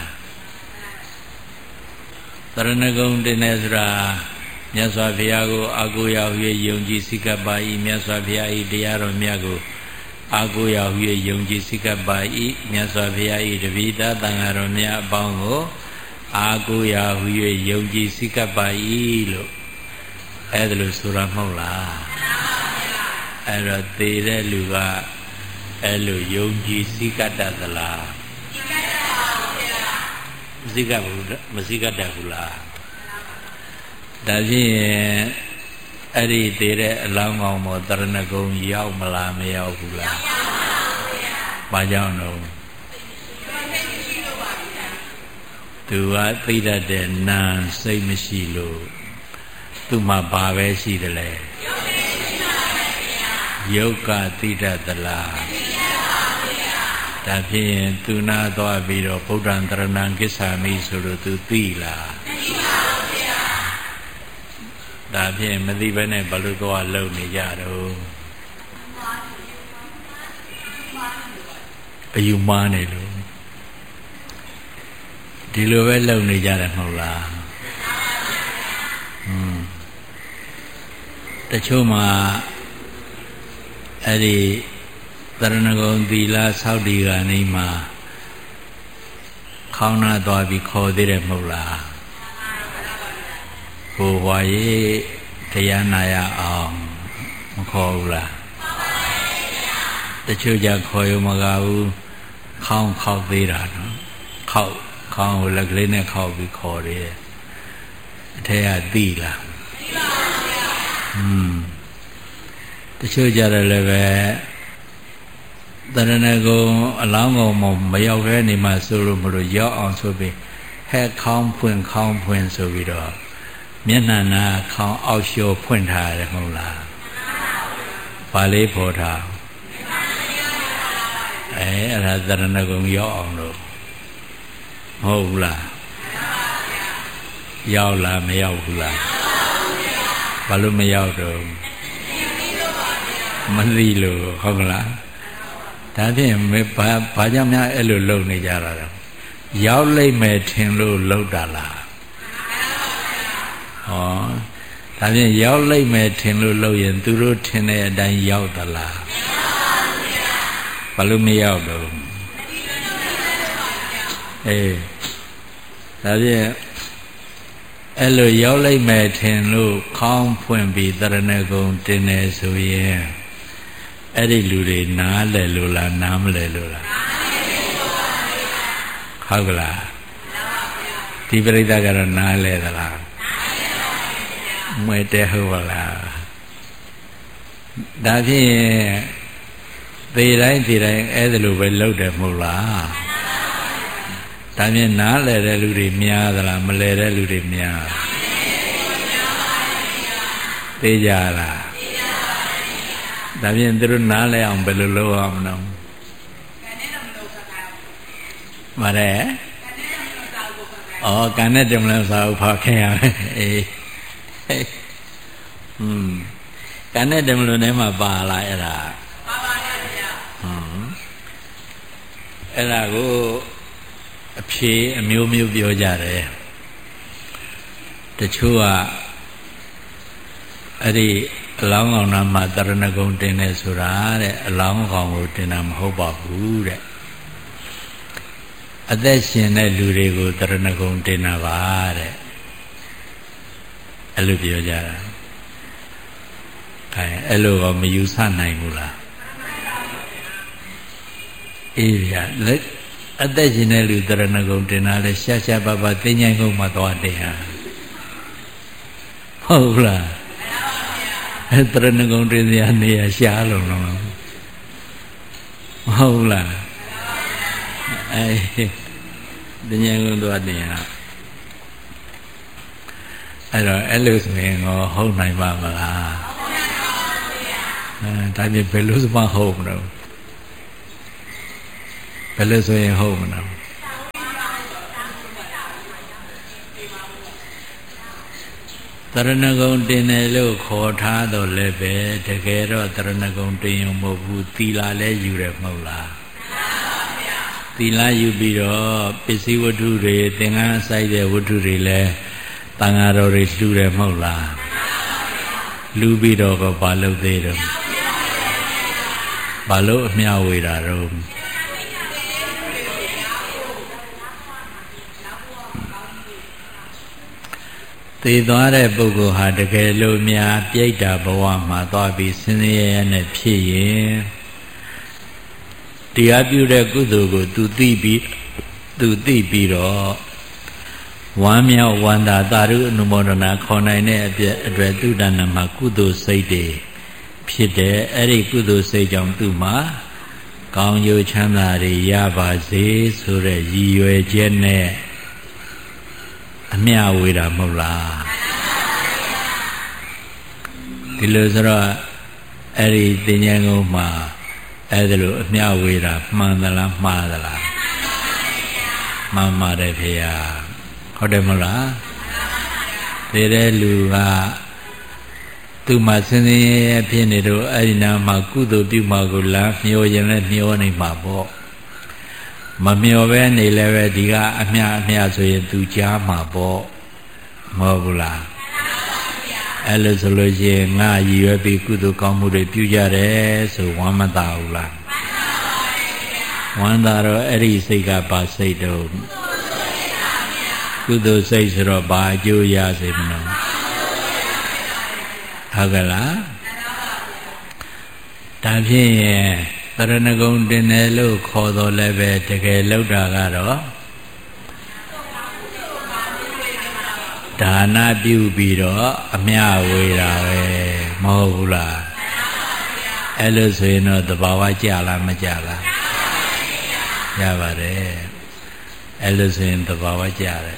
တရဏဂုံတင်နေဆိုတာမြတ်စွာဘုရားကိုအာကိုရောက်၍ယုံကြည်စိတ်ကပ်ပါ၏မြတ်စွာဘုရား၏တရားတော်မြတ်ကိုအာကိုရောက်၍ယုံကြည်စိတ်ကပ်ပါ၏မြတ်စွာဘုရား၏တပည့်သားသံဃာတော်များအပေါင်းကိုအာကိုရောက်၍ယုံကြည်စိတ်ကပ်ပါ၏လို့အဲ့ဒါလို့ဆိုတာမဟုတ်လားအဲ့တော့သေတဲ့လူကအဲ့လိုယုံကြည်စိတ်ကပ်တတ်သလားစိတ်ကပ်ဘူးမစိတ်ကပ်တတ်ဘူးလားဒါဖြင့်အဲ့ဒီသေးတဲ့အလောင်းကောင်ပေါ်တရဏဂုံရောက်မလားမရောက်ဘူးလားဘာကြောင့်တော့သူကသိတတ်တဲ့နာစိတ်မရှိလို့သူ့မှာဘာပဲရှိတယ်လဲယုတ်ကသိတတ်သလားဒါဖြင့်သူနာသွားပြီးတော့ဗုဒ္ဓံတရဏံကိစ္ဆာမိဆိုလို့သူသိလားဒါဖြင့်မသိဘဲနဲ့ဘလို့သွားလုံနေကြတော့အယူမှားနေလို့ဒီလိုပဲလုံနေကြတယ်မဟုတ်လားอืมတချို့မှာအဲ့ဒီသရဏဂုံသီလဆောက်တည်ကနေမှာခေါင်းနာသွားပြီးခေါ်သေးတယ်မဟုတ်လားဟိုဝါရေးတရားနာရအောင်မခေါ်ဘူးလားတချို့ကြခေါ်ရမကဘူးခေါင်းခောက်သေးတာနော်ခောက်ခေါင်းကိုလက်ကလေးနဲ့ခောက်ပြီးခေါ်တယ်အထက်ကသိလားသိပါဗျာอืมတချို့ကြတယ်လည်းပဲတရဏဂုံအလောင်းကောင်မရောက်တဲ့နေမှာဆိုလို့မလို့ရောက်အောင်ဆိုပြီးဟဲ့ခေါင်းဖွင့်ခေါင်းဖွင့်ဆိုပြီးတော့မျက်နှာနာခေါင်းအောက်လျှောဖွင့်ထားရတယ်မဟုတ်လားဘာလေးပေါ်ထားအဲအဲ့ဒါသရဏဂုံရောက်အောင်လို့မဟုတ်ဘူးလားရောက်လားမရောက်ဘူးလားဘာလို့မရောက်တော့မသိလို့ဟုတ်ကလားဒါဖြင့်ဘာဘာကြောင့်များအဲ့လိုလုပ်နေကြတာလဲရောက်လိုက်မယ်ထင်လို့လုပ်တာလားဟောဒါဖြင့်ရောက်လိုက်မယ်ထင်လို့လုပ်ရင်သူတို့ထင်တဲ့အတိုင်းရောက်သလားဘာလို့မရောက်တော့အေးဒါဖြင့်အဲ့လိုရောက်လိုက်မယ်ထင်လို့ခေါင်းဖွင့်ပြီးတရဏဂုံတင်နေဆိုရင်အဲ့ဒီလူတွေနားလဲလို့လားနားမလဲလို့လားဟုတ်ကလားဒီပရိသတ်ကတော့နားလဲသလားမွေတဲ့ဟုတ်ပါလားဒါဖြင့်သေတိုင်းသေတိုင်းအဲ့ဒါလိုပဲလုပ်တယ်မဟုတ်လားဒါဖြင့်နားလဲတဲ့လူတွေများသလားမလဲတဲ့လူတွေများသေကြလားဒါဖြင့်သူတို့နားလဲအောင်ဘယ်လိုလုပ်အောင်မလို့မရဲဩကန်နဲ့တမလို့စာဥဖောက်ခင်ရမယ်အေးဟွန်းကန်နဲ့တမလို့နဲ့မှာပါလားအဲ့ဒါပါပါရဲ့ဗျာဟွန်းအဲ့ဒါကိုအဖြေအမျိုးမျိုးပြောကြတယ်တချို့ကအဲ့ဒီအလောင်းကောင်နာမှာတရဏဂုံတင်တယ်ဆိုတာတဲ့အလောင်းကောင်ကိုတင်တာမဟုတ်ပါဘူးတဲ့အသက်ရှင်တဲ့လူတွေကိုတရဏဂုံတင်တာပါတဲ့အဲ့လိုပြောကြတာအဲအဲ့လိုကမယူဆနိုင်ဘူးလားအေးဗျာလက်အသက်ရှင်တဲ့လူတရဏဂုံတင်တာလဲရှားရှားပါပါသိဉ္ဇဉ်ကုန်းမှာသွားတင်ဟာဟုတ်လားအဲတရဏဂုံတင်စရာနေရာရှားလုံးလုံးဟုတ်လားအဲတင်ញံကုန်သွားတင်ရအဲ့တော့အဲ့လိုဆိုရင်ကိုဟုတ်နိုင်ပါမလားအဲဒါပြင်ဘယ်လိုစမှဟုတ်မလို့ဘယ်လိုဆိုရင်ဟုတ်မလို့တရဏဂုံတင်တယ်လို့ခေါ်ထားတော့လည်းပဲတကယ်တော့တရဏဂုံတင်ရုံမဟုတ်ဘူးသီလလည်းယူရမဟုတ်လားသီလယူပြီးတော့ပစ္စည်းဝတ္ထုတွေသင်္ကန်းဆိုင်တဲ့ဝတ္ထုတွေလည်းတန်ဃာတော်တွေလှူတယ်မဟုတ်လားလှူပြီးတော့ကဘာလုပ်သေးတော့ဘာလို့အမျှဝေတာတော့သေသွားတဲ့ပုဂ္ဂိုလ်ဟာတကယ်လို့များပြိတ္တာဘဝမှာသွားပြီးဆင်းရဲရဲနဲ့ဖြစ်ရင်တရားပြုတဲ့ကုသိုလ်ကိုသူသိပြီးသူသိပြီးတော့ဝမ်းမြောက်ဝမ်းသာသာဓုအနုမောဒနာခေါ်နိုင်တဲ့အပြည့်အတွက်သူတဏ္ဍမှာကုသိုလ်စိတ်တွေဖြစ်တယ်အဲ့ဒီကုသိုလ်စိတ်ကြောင့်သူမှာကောင်းကျိုးချမ်းသာတွေရပါစေဆိုတဲ့ရည်ရွယ်ချက်နဲ့အမျှဝေတာမဟုတ်လားဒီလိုဆိုတော့အဲ့ဒီတင်ញံကုန်မှာအဲ့ဒါလိုအမျှဝေတာမှန်သလားမှားသလားမှန်ပါတယ်ဖေဟာဟုတ်တယ်မဟုတ်လားဒီတဲ့လူကသူ့မှာစင်စင်ရဲရဲဖြစ်နေတော့အဲ့ဒီနာမှာကုသိုလ်ပြုမှာကိုလားမျောရင်လည်းမျောနေမှာပေါ့မမျောပဲနေလည်းပဲဒီကအမျှအမျှဆိုရင်သူကြားမှာပေါ့မဟုတ်ဘူးလားအဲ့လိုဆိုလို့ရှိရင်ငါရည်ရွယ်ပြီးကုသိုလ်ကောင်းမှုတွေပြုကြတယ်ဆိုဝမ်းမသာဘူးလားဝမ်းသာတော့အဲ့ဒီစိတ်ကဘာစိတ်တော့ကုသိုလ်စိတ်ဆိုတော့ဘာအကျိုးရစေမလို့ဟုတ်ကဲ့လားဒါဖြင့်တရဏဂုံတင်တယ်လို့ခေါ်တော်လည်းပဲတကယ်လောက်တာကတော့ဒါနပြုပြီးတော့အမျှဝေတာပဲမဟုတ်ဘူးလားအဲ့လိုဆိုရင်တော့သဘာဝကြလားမကြလားရပါတယ်အဲ့လိုဆိုရင်သဘာဝကြတယ်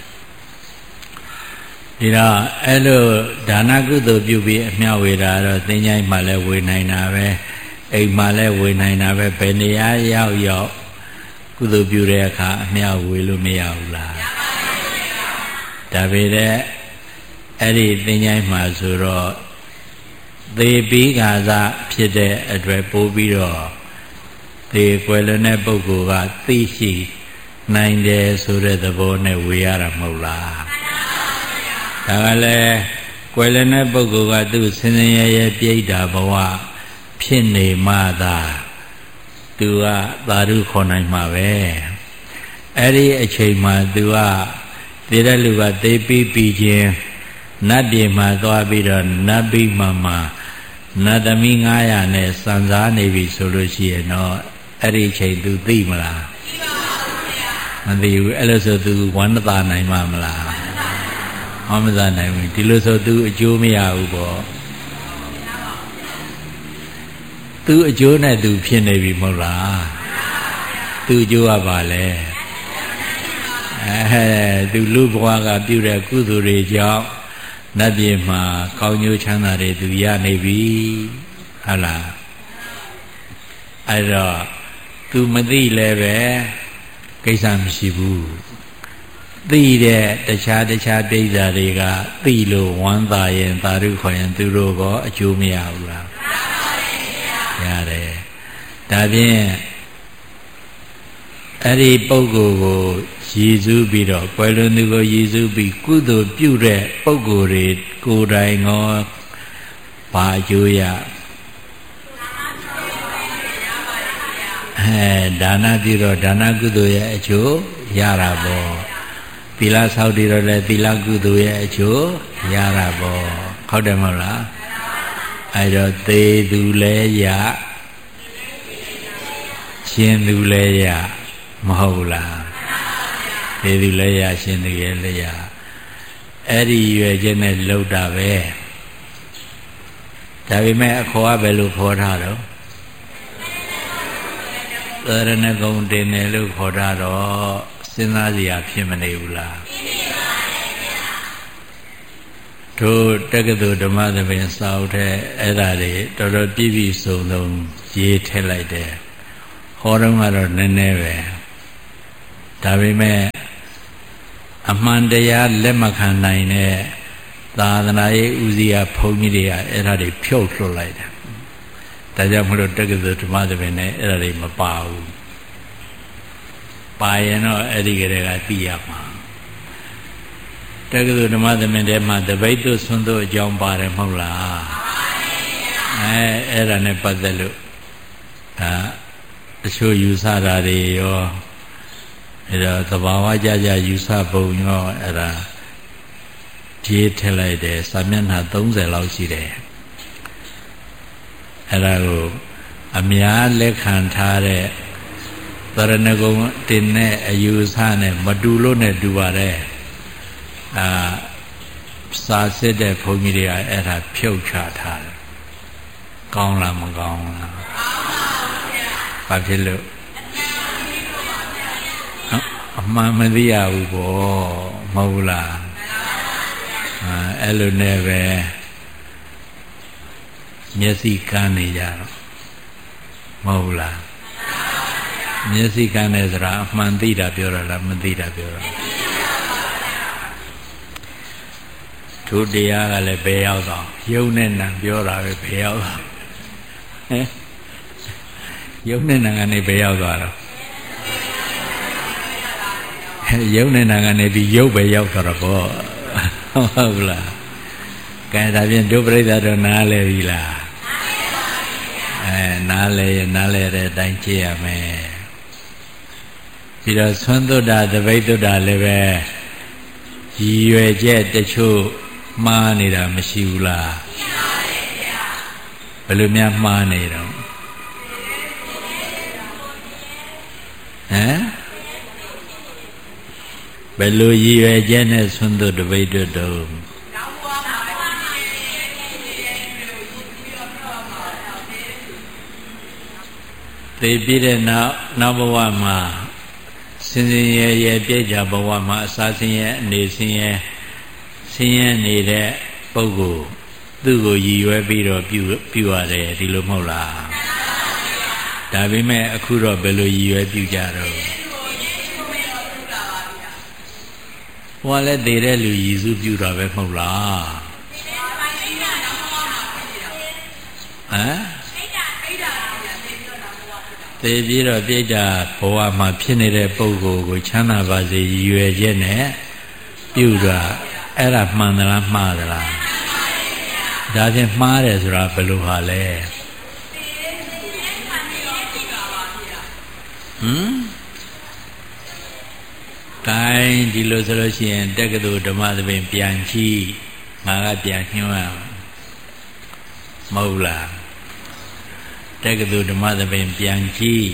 ဒီတော့အဲ့လိုဒါနကုသိုလ်ပြုပြီးအမျှဝေတာတော့သင်္ချိုင်းမှလည်းဝေနိုင်တာပဲအိမ်မှာလည်းဝေနိုင်တာပဲဘယ်နေရာရောက်ရောက်ကုသိုလ်ပြုတဲ့အခါအမျှဝေလို့မရဘူးလားဒါပေမဲ့အဲ့ဒီသင်္ချိုင်းမှာဆိုတော့သေပြီးခါစားဖြစ်တဲ့အတွက်ပို့ပြီးတော့သေကွယ်လွန်တဲ့ပုဂ္ဂိုလ်ကသိရှိနိုင်တယ်ဆိုတဲ့သဘောနဲ့ဝေရတာမဟုတ်လားဒါကလည်းကွယ်လွန်တဲ့ပုဂ္ဂိုလ်ကသူ့ဆင်းရဲရဲပြိတ္တာဘဝဖြစ်နေမှသာသူကသာဓုခေါ်နိုင်မှာပဲအဲ့ဒီအချိန်မှာသူကသေတဲ့လူကသေပြီးပြီးချင်းနတ်ပြည်မှာသွားပြီးတော့နတ်ပြည်မှာမှာနတ်သမီး900နဲ့စံစားနေပြီဆိုလို့ရှိရင်တော့အဲ့ဒီအချိန်သူသိမလားမသိပါဘူးမသိဘူးအဲ့လိုဆိုသူဝမ်းသာနိုင်မှာမလားဝမ်းမသာနိုင်ဘူးဒီလိုဆိုသူအကျိုးမရဘူးပေါ့သူအကျိုးနဲ့သူဖြစ်နေပြီမဟုတ်လားသူအကျိုးကပါလေအဲသူလူဘဝကပြုတဲ့ကုသိုလ်တွေကြောင့်နတ်ပြည်မှာကောင်းကျိုးချမ်းသာတွေသူရနေပြီဟုတ်လားအဲ့တော့သူမသိလည်းပဲကိစ္စမရှိဘူးသိတဲ့တခြားတခြားပြိဿတွေကသိလို့ဝမ်းသာရင်သာဓုခေါ်ရင်သူတို့ကအကျိုးမရဘူးလားရတယ်ဒါဖြင့်အဲ့ဒီပုဂ္ဂိုလ်ကိုရည်စူးပြီးတော့ကွယ်လွန်သူကိုရည်စူးပြီးကုသိုလ်ပြုတဲ့ပုဂ္ဂိုလ်တွေကိုယ်တိုင်ရောဘာအကျိုးရအဲဒါနပြုတော့ဒါနကုသိုလ်ရဲ့အကျိုးရတာပေါ့သီလဆောက်တည်တော့လည်းသီလကုသိုလ်ရဲ့အကျိုးရတာပေါ့ဟုတ်တယ်မဟုတ်လားအဲ့တော့သေသူလည်းရရှင်သူလည်းရမဟုတ်လားသေသူလည်းရရှင်သူရဲ့လည်းရအဲ့ဒီရွယ်ချက်နဲ့လှုပ်တာပဲဒါပေမဲ့အခေါ်ကဘယ်လိုခေါ်ထားတော့သရဏဂုံတင်တယ်လို့ခေါ်ထားတော့စဉ်းစားစရာဖြစ်မနေဘူးလားတို့တက္ကသိုလ်ဓမ္မသဘင်စာအုပ်ထဲအဲ့ဒါတွေတော်တော်ပြည့်ပြည့်စုံစုံရေးထည့်လိုက်တယ်ဟောတော့ကတော့နည်းနည်းပဲဒါပေမဲ့အမှန်တရားလက်မခံနိုင်တဲ့သာသနာရေးဦးစီးအဘုန်းကြီးတွေကအဲ့ဒါတွေဖြုတ်လွှတ်လိုက်တယ်ဒါကြောင့်မလို့တက္ကသိုလ်ဓမ္မသဘင်နဲ့အဲ့ဒါတွေမပါဘူးပါရင်တော့အဲ့ဒီကလေးကသိရမှာတက္ကသိုလ်ဓမ္မသဘင်ထဲမှာတပိတ်တို့ဆွန်းတို့အကြောင်းပါတယ်မဟုတ်လားအဲအဲ့ဒါနဲ့ပတ်သက်လို့ဒါတချို့ယူဆတာတွေရောအဲ့တော့သဘာဝကြကြယူဆပုံရောအဲ့ဒါကြေးထည့်လိုက်တယ်စာမျက်နှာသုံးဆယ်လောက်ရှိတယ်အဲ့ဒါကိုအများလက်ခံထားတဲ့သရဏဂုံတင်တဲ့အယူဆနဲ့မတူလို့နဲ့တူပါတယ်အာစာစစ်တဲ့ဘုန်းကြီးတွေကအဲ့ဒါဖြုတ်ချထားတယ်ကောင်းလားမကောင်းလားဘာဖြစ်လို့အမှန်မသိရဘူးပေါ့မဟုတ်လားအဲအဲ့လိုနဲ့ပဲမျက်စိကန်းနေကြတော့မဟုတ်လားမျက်စိကန်းနေစရာအမှန်သိတာပြောရလားမသိတာပြောရလားသူတရားကလည်းဘယ်ရောက်တော့ယုံနဲ့နံပြောတာပဲဘယ်ရောက်တော့ဟဲ့ယုံနဲ့နံကနေဘယ်ရောက်သွားတော့ယုံနဲ့နံကနေပြီးယုတ်ပဲရောက်သွားတော့ပေါ့ဟုတ်လားကဲဒါဖြင့်ဒုပရိသတ်တော့နားလဲပြီလားအဲနားလဲရနားလဲတဲ့အတိုင်းကြည့်ရမယ်ပြီးတော့သွန်သုဒ္ဓတပိတ်သုဒ္ဓလည်းပဲရည်ရွယ်ချက်တချို့မှားနေတာမရှိဘူးလားရှိပါတယ်ဗျာဘယ်လိုများမှားနေတော့ဟမ်ဘယ်လိုရည်ရွယ်ချက်နဲ့သွန်သုဒ္ဓတပိတ်သုဒ္ဓတော့သိပြီးတဲ့နောက်နောက်ဘဝမှာစင်စင်ရဲရဲပြည့်ကြဘဝမှာအစာစင်ရဲအနေစင်ရဲဆင်းရဲနေတဲ့ပုဂ္ဂိုလ်သူ့ကိုရည်ရွယ်ပြီးတော့ပြုပြုရတယ်ဒီလိုမဟုတ်လားဒါပေမဲ့အခုတော့ဘယ်လိုရည်ရွယ်ပြုကြတော့ဟောလည်းတည်တဲ့လူရည်စုပြုတာပဲမဟုတ်လားဟမ်သေပြီးတော့ပြိတ္တာဘဝမှာဖြစ်နေတဲ့ပုဂ္ဂိုလ်ကိုချမ်းသာပါစေရည်ရွယ်ချက်နဲ့ပြုတာအဲ့ဒါမှန်သလားမှားသလားဒါဖြင့်မှားတယ်ဆိုတာဘယ်လိုဟာလဲဟမ်တိုင်းဒီလိုဆိုလို့ရှိရင်တက္ကသိုလ်ဓမ္မသဘင်ပြန်ကြည့်ငါကပြန်ညွှန်းရမဟုတ်လားတက္ကသိုလ်ဓမ္မသဘင်ပြန်ကြည့်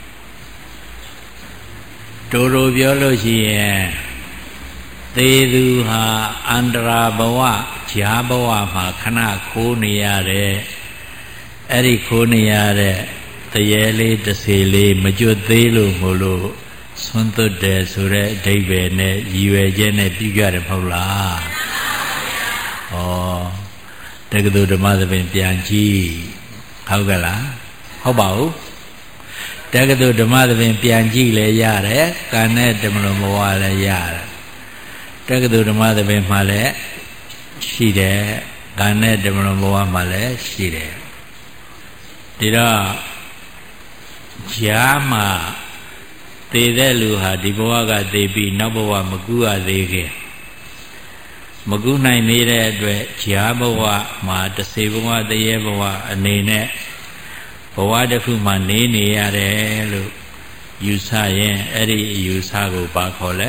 တိုးတိုးပြောလို့ရှိရင်သေသူဟာအန္တရာဘဝဈာဘဝမှာခဏခိုးနေရတဲ့အဲ့ဒီခိုးနေရတဲ့တရေလေးတစ်စီလေးမကျွတ်သေးလို့မို့လို့ဆွန်းသွတ်တယ်ဆိုတဲ့အဓိပ္ပာယ်နဲ့ရည်ရွယ်ချက်နဲ့ပြုကြတယ်မဟုတ်လားဩတက္ကသိုလ်ဓမ္မသဘင်ပြန်ကြည့်ဟုတ်ကလားဟုတ်ပါဘူးတက္ကသိုလ်ဓမ္မသဘင်ပြန်ကြည့်လဲရတယ်ကံနဲ့ဓမ္မလုံးဘဝလည်းရတယ်တက္ကသိုလ်ဓမ္မသဘင်မှာလည်းရှိတယ်ကံနဲ့ဓမ္မလုံးဘဝမှာလည်းရှိတယ်ဒီတော့ဈာမှာသေတဲ့လူဟာဒီဘဝကသေပြီးနောက်ဘဝမကူရသေးခင်မကူနိုင်နေတဲ့အတွက်ဈာဘဝမှာတစေဘဝတရေဘဝအနေနဲ့ဘဝတစ်ခုမှနေနေရတယ်လို့ယူဆရင်အဲ့ဒီအယူဆကိုဘာခေါ်လဲ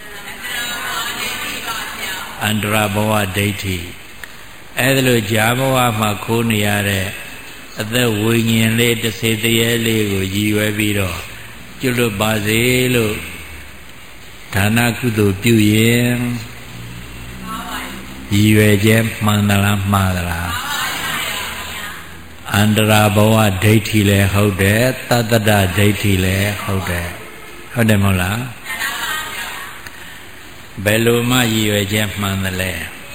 အန္တရာဘဝဒိဋ္ဌိအဲ့ဒါလို့ဈာဘဝမှာခိုးနေရတဲ့အသက်ဝိညာဉ်လေးတစ်စေတရေလေးကိုရည်ရွယ်ပြီးတော့ကျွလွတ်ပါစေလို့ဒါနကုသိုလ်ပြုရင်ရည်ရွယ်ချက်မှန်သလားမှားသလားအန္တရာဘဝဒိဋ္ဌိလည်းဟုတ်တယ်တတ္တဒဒိဋ္ဌိလည်းဟုတ်တယ်ဟုတ်တယ်မဟုတ်လားဘယ်လိုမှရည်ရွယ်ချက်မှန်တယ်လဲ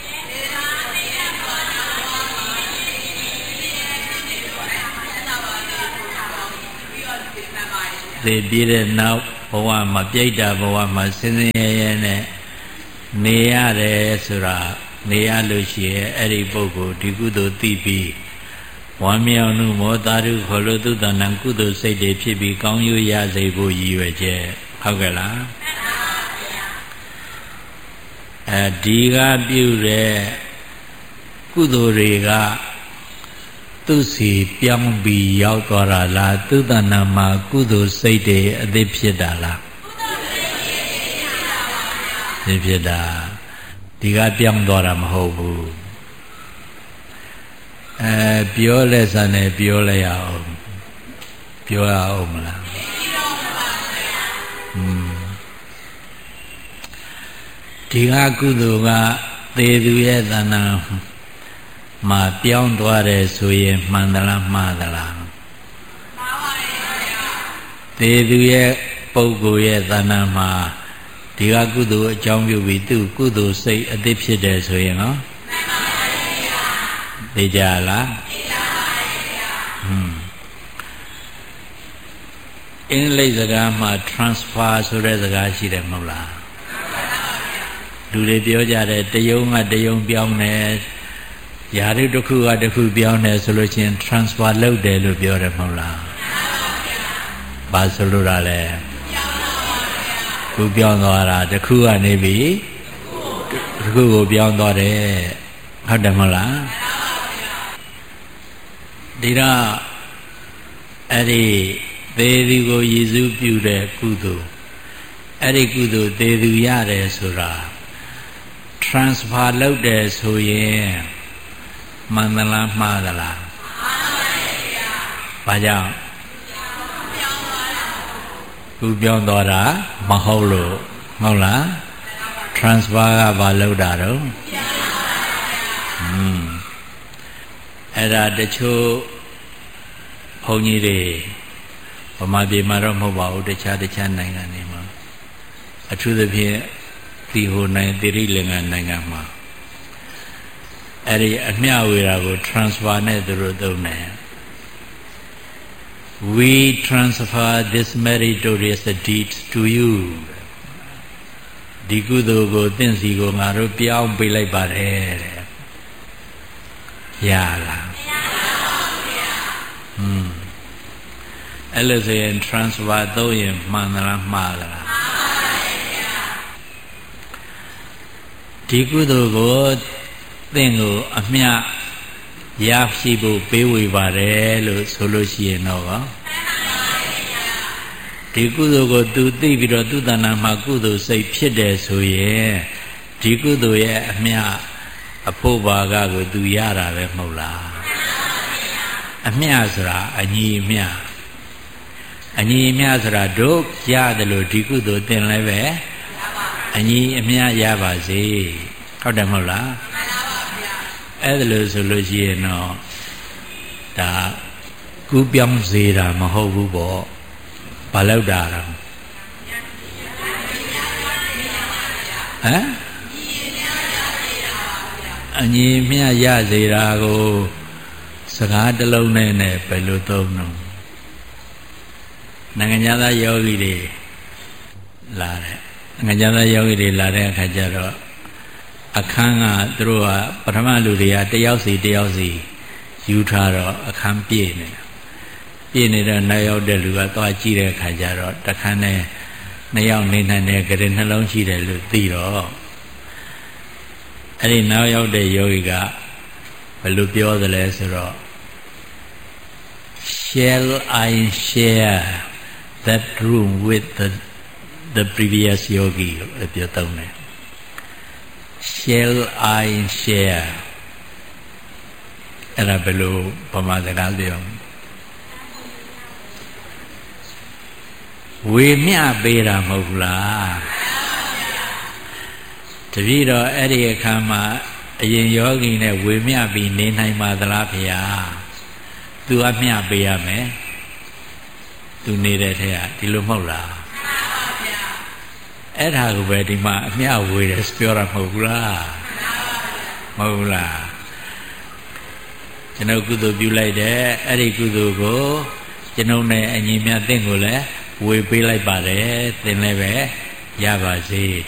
သေပြည့်တဲ့နောက်ဘဝမှာပြိတ္တာဘဝမှာစင်စင်ရဲရဲနဲ့နေရတယ်ဆိုတာနေရလို့ရှိရဲ့အဲ့ဒီပုဂ္ဂိုလ်ဒီကုသိုလ်သိပြီးဝမ်းမြောက်မှုမောတာရုခေါ်လို့သူတဏ္ဍကုသိုလ်စိတ်တွေဖြစ်ပြီးကောင်းကျိုးရစေဖို့ရည်ရွယ်ချက်ဟုတ်ကဲ့လားအဲဒီကပြုတဲ့ကုသိုလ်တွေကသူစီပြောင်းပြီးရောက်သွားတာလားသူတဏ္ဍမှာကုသိုလ်စိတ်တွေအသစ်ဖြစ်တာလားသိဖြစ်တာဒီကပြောင်းသွားတာမဟုတ်ဘူးအဲပြောလဲစမ်းနေပြောလဲရအောင်ပြောရအောင်မလားอืมဒီကကုသိုလ်ကသေသူရဲ့သဏ္ဍာန်မှာပြောင်းသွားတယ်ဆိုရင်မှန်သလားမှားသလားမှန်ပါဗျာသေသူရဲ့ပုဂ္ဂိုလ်ရဲ့သဏ္ဍာန်မှာဒီကကုသိုလ်အကြောင်းပြုပြီးသူကုသိုလ်စိတ်အသစ်ဖြစ်တယ်ဆိုရင်နော်မှန်ပါဗျာသိကြလားသိကြပါဗျာဟွန်းအင်္ဂလိပ်စကားမှာ transfer ဆိုတဲ့စကားရှိတယ်မဟုတ်လားလူတွေပြောကြတယ်တယုံကတယုံပြောင်းတယ်ယာရုတစ်ခုကတစ်ခုပြောင်းတယ်ဆိုလို့ချင်း transfer လုပ်တယ်လို့ပြောတယ်မဟုတ်လားဘာဆိုလို့ရလဲခုပြောင်းသွားတာတစ်ခုကနေပြီတစ်ခုကိုပြောင်းသွားတယ်ဟုတ်တယ်မဟုတ်လားဒီတော့အဲ့ဒီသေသူကိုရည်စူးပြုတဲ့ကုသိုလ်အဲ့ဒီကုသိုလ်သေသူရတယ်ဆိုတာ transfer လုပ်တယ်ဆိုရင်မှန်သလားမှားသလားမှန်ပါဗျာဘာကြောင့်ခုပြောင်းသွားတာမဟုတ်လို့မဟုတ်လား transfer ကဘာလုပ်တာတော့อืมအဲ့ဒါတချို့ဘုန်းကြီးတွေဗမာပြည်မှာတော့မဟုတ်ပါဘူးတခြားတခြားနိုင်ငံတွေမှာအထူးသဖြင့်ဒီဟိုနိုင်တိရိလင်္ကာနိုင်ငံမှာအဲ့ဒီအမျှဝေတာကို transfer နဲ့သူတို့သုံးတယ် we transfer this meritorious deed to you ဒီကုသိုလ်ကိုသင်စီကိုငါတို့ပြောင်းပေးလိုက်ပါတယ်တဲ့ရလားမရပါဘူးဗျာဟွန်းအဲ့လိုဆိုရင် transfer သုံးရင်မှန်သလားမှားသလားမှန်ပါဗျာဒီကုသိုလ်ကိုသင်ကိုအမျှရရှိဖို့ပေးဝေပါတယ်လို့ဆိုလို့ရှိရင်တော့မှန်ပါဗျာဒီကုသိုလ်ကိုသူသိပြီးတော့သူတဏ္ဍာမှာကုသိုလ်စိတ်ဖြစ်တယ်ဆိုရင်ဒီကုသိုလ်ရဲ့အမျှအဖို့ဘာကကိုသူရတာပဲမဟုတ်လားမှန်ပါဗျာအမျှဆိုတာအညီအမျှအညီအမျှဆိုတာတို့ရတယ်လို့ဒီကုသိုလ်သင်လည်းပဲအညီအမျှရပါစေဟုတ်တယ်မဟုတ်လားမှန်ပါဗျာအဲ့ဒါလို့ဆိုလို့ရှိရင်တော့ဒါကူးပြောင်းစေတာမဟုတ်ဘူးပေါ့ဘာလို့တာလဲဟမ်အညီအမျှရစေတာကိုစကားတစ်လုံးနဲ့နဲ့ဘယ်လိုသုံးတော့နိုင်ငံသားယောဂီတွေလာတယ်နိုင်ငံသားယောဂီတွေလာတဲ့အခါကျတော့အခန်းကသူတို့ကပထမလူတွေကတယောက်စီတယောက်စီယူထားတော့အခန်းပြည့်နေပြည့်နေတဲ့နောက်ရောက်တဲ့လူကသွားကြည့်တဲ့အခါကျတော့တခန်းနဲ့နှစ်ယောက်နေနိုင်တဲ့ကြတဲ့နှလုံးရှိတယ်လို့သိတော့အဲ့ဒီနောက်ရောက်တဲ့ယောဂီကဘယ်လိုပြောသလဲဆိုတော့ shall I share that room with the the previous yogi လို့ပြောတော့တယ် shall I share အဲ့ဒါဘယ်လိုပမာစကားပြောဝေမျှပေးတာမဟုတ်လားတပည့်တော်အဲ့ဒီအခါမှာအရင်ယောဂီနဲ့ဝေမျှပြီးနေနိုင်ပါသလားဖေဟာသူအမျှပေးရမယ်သူနေတဲ့ထဲကဒီလိုမဟုတ်လားမှန်ပါဗျာအဲ့ဒါကိုပဲဒီမှာအမျှဝေတယ်ပြောတာမဟုတ်ဘူးလားမဟုတ်လားကျွန်တော်ကုသိုလ်ပြုလိုက်တယ်အဲ့ဒီကုသိုလ်ကိုကျွန်ုပ်နဲ့အညီမြတ်သင်ကိုလည်းဝေပေးလိုက်ပါတယ်သင်လည်းပဲရပါစေ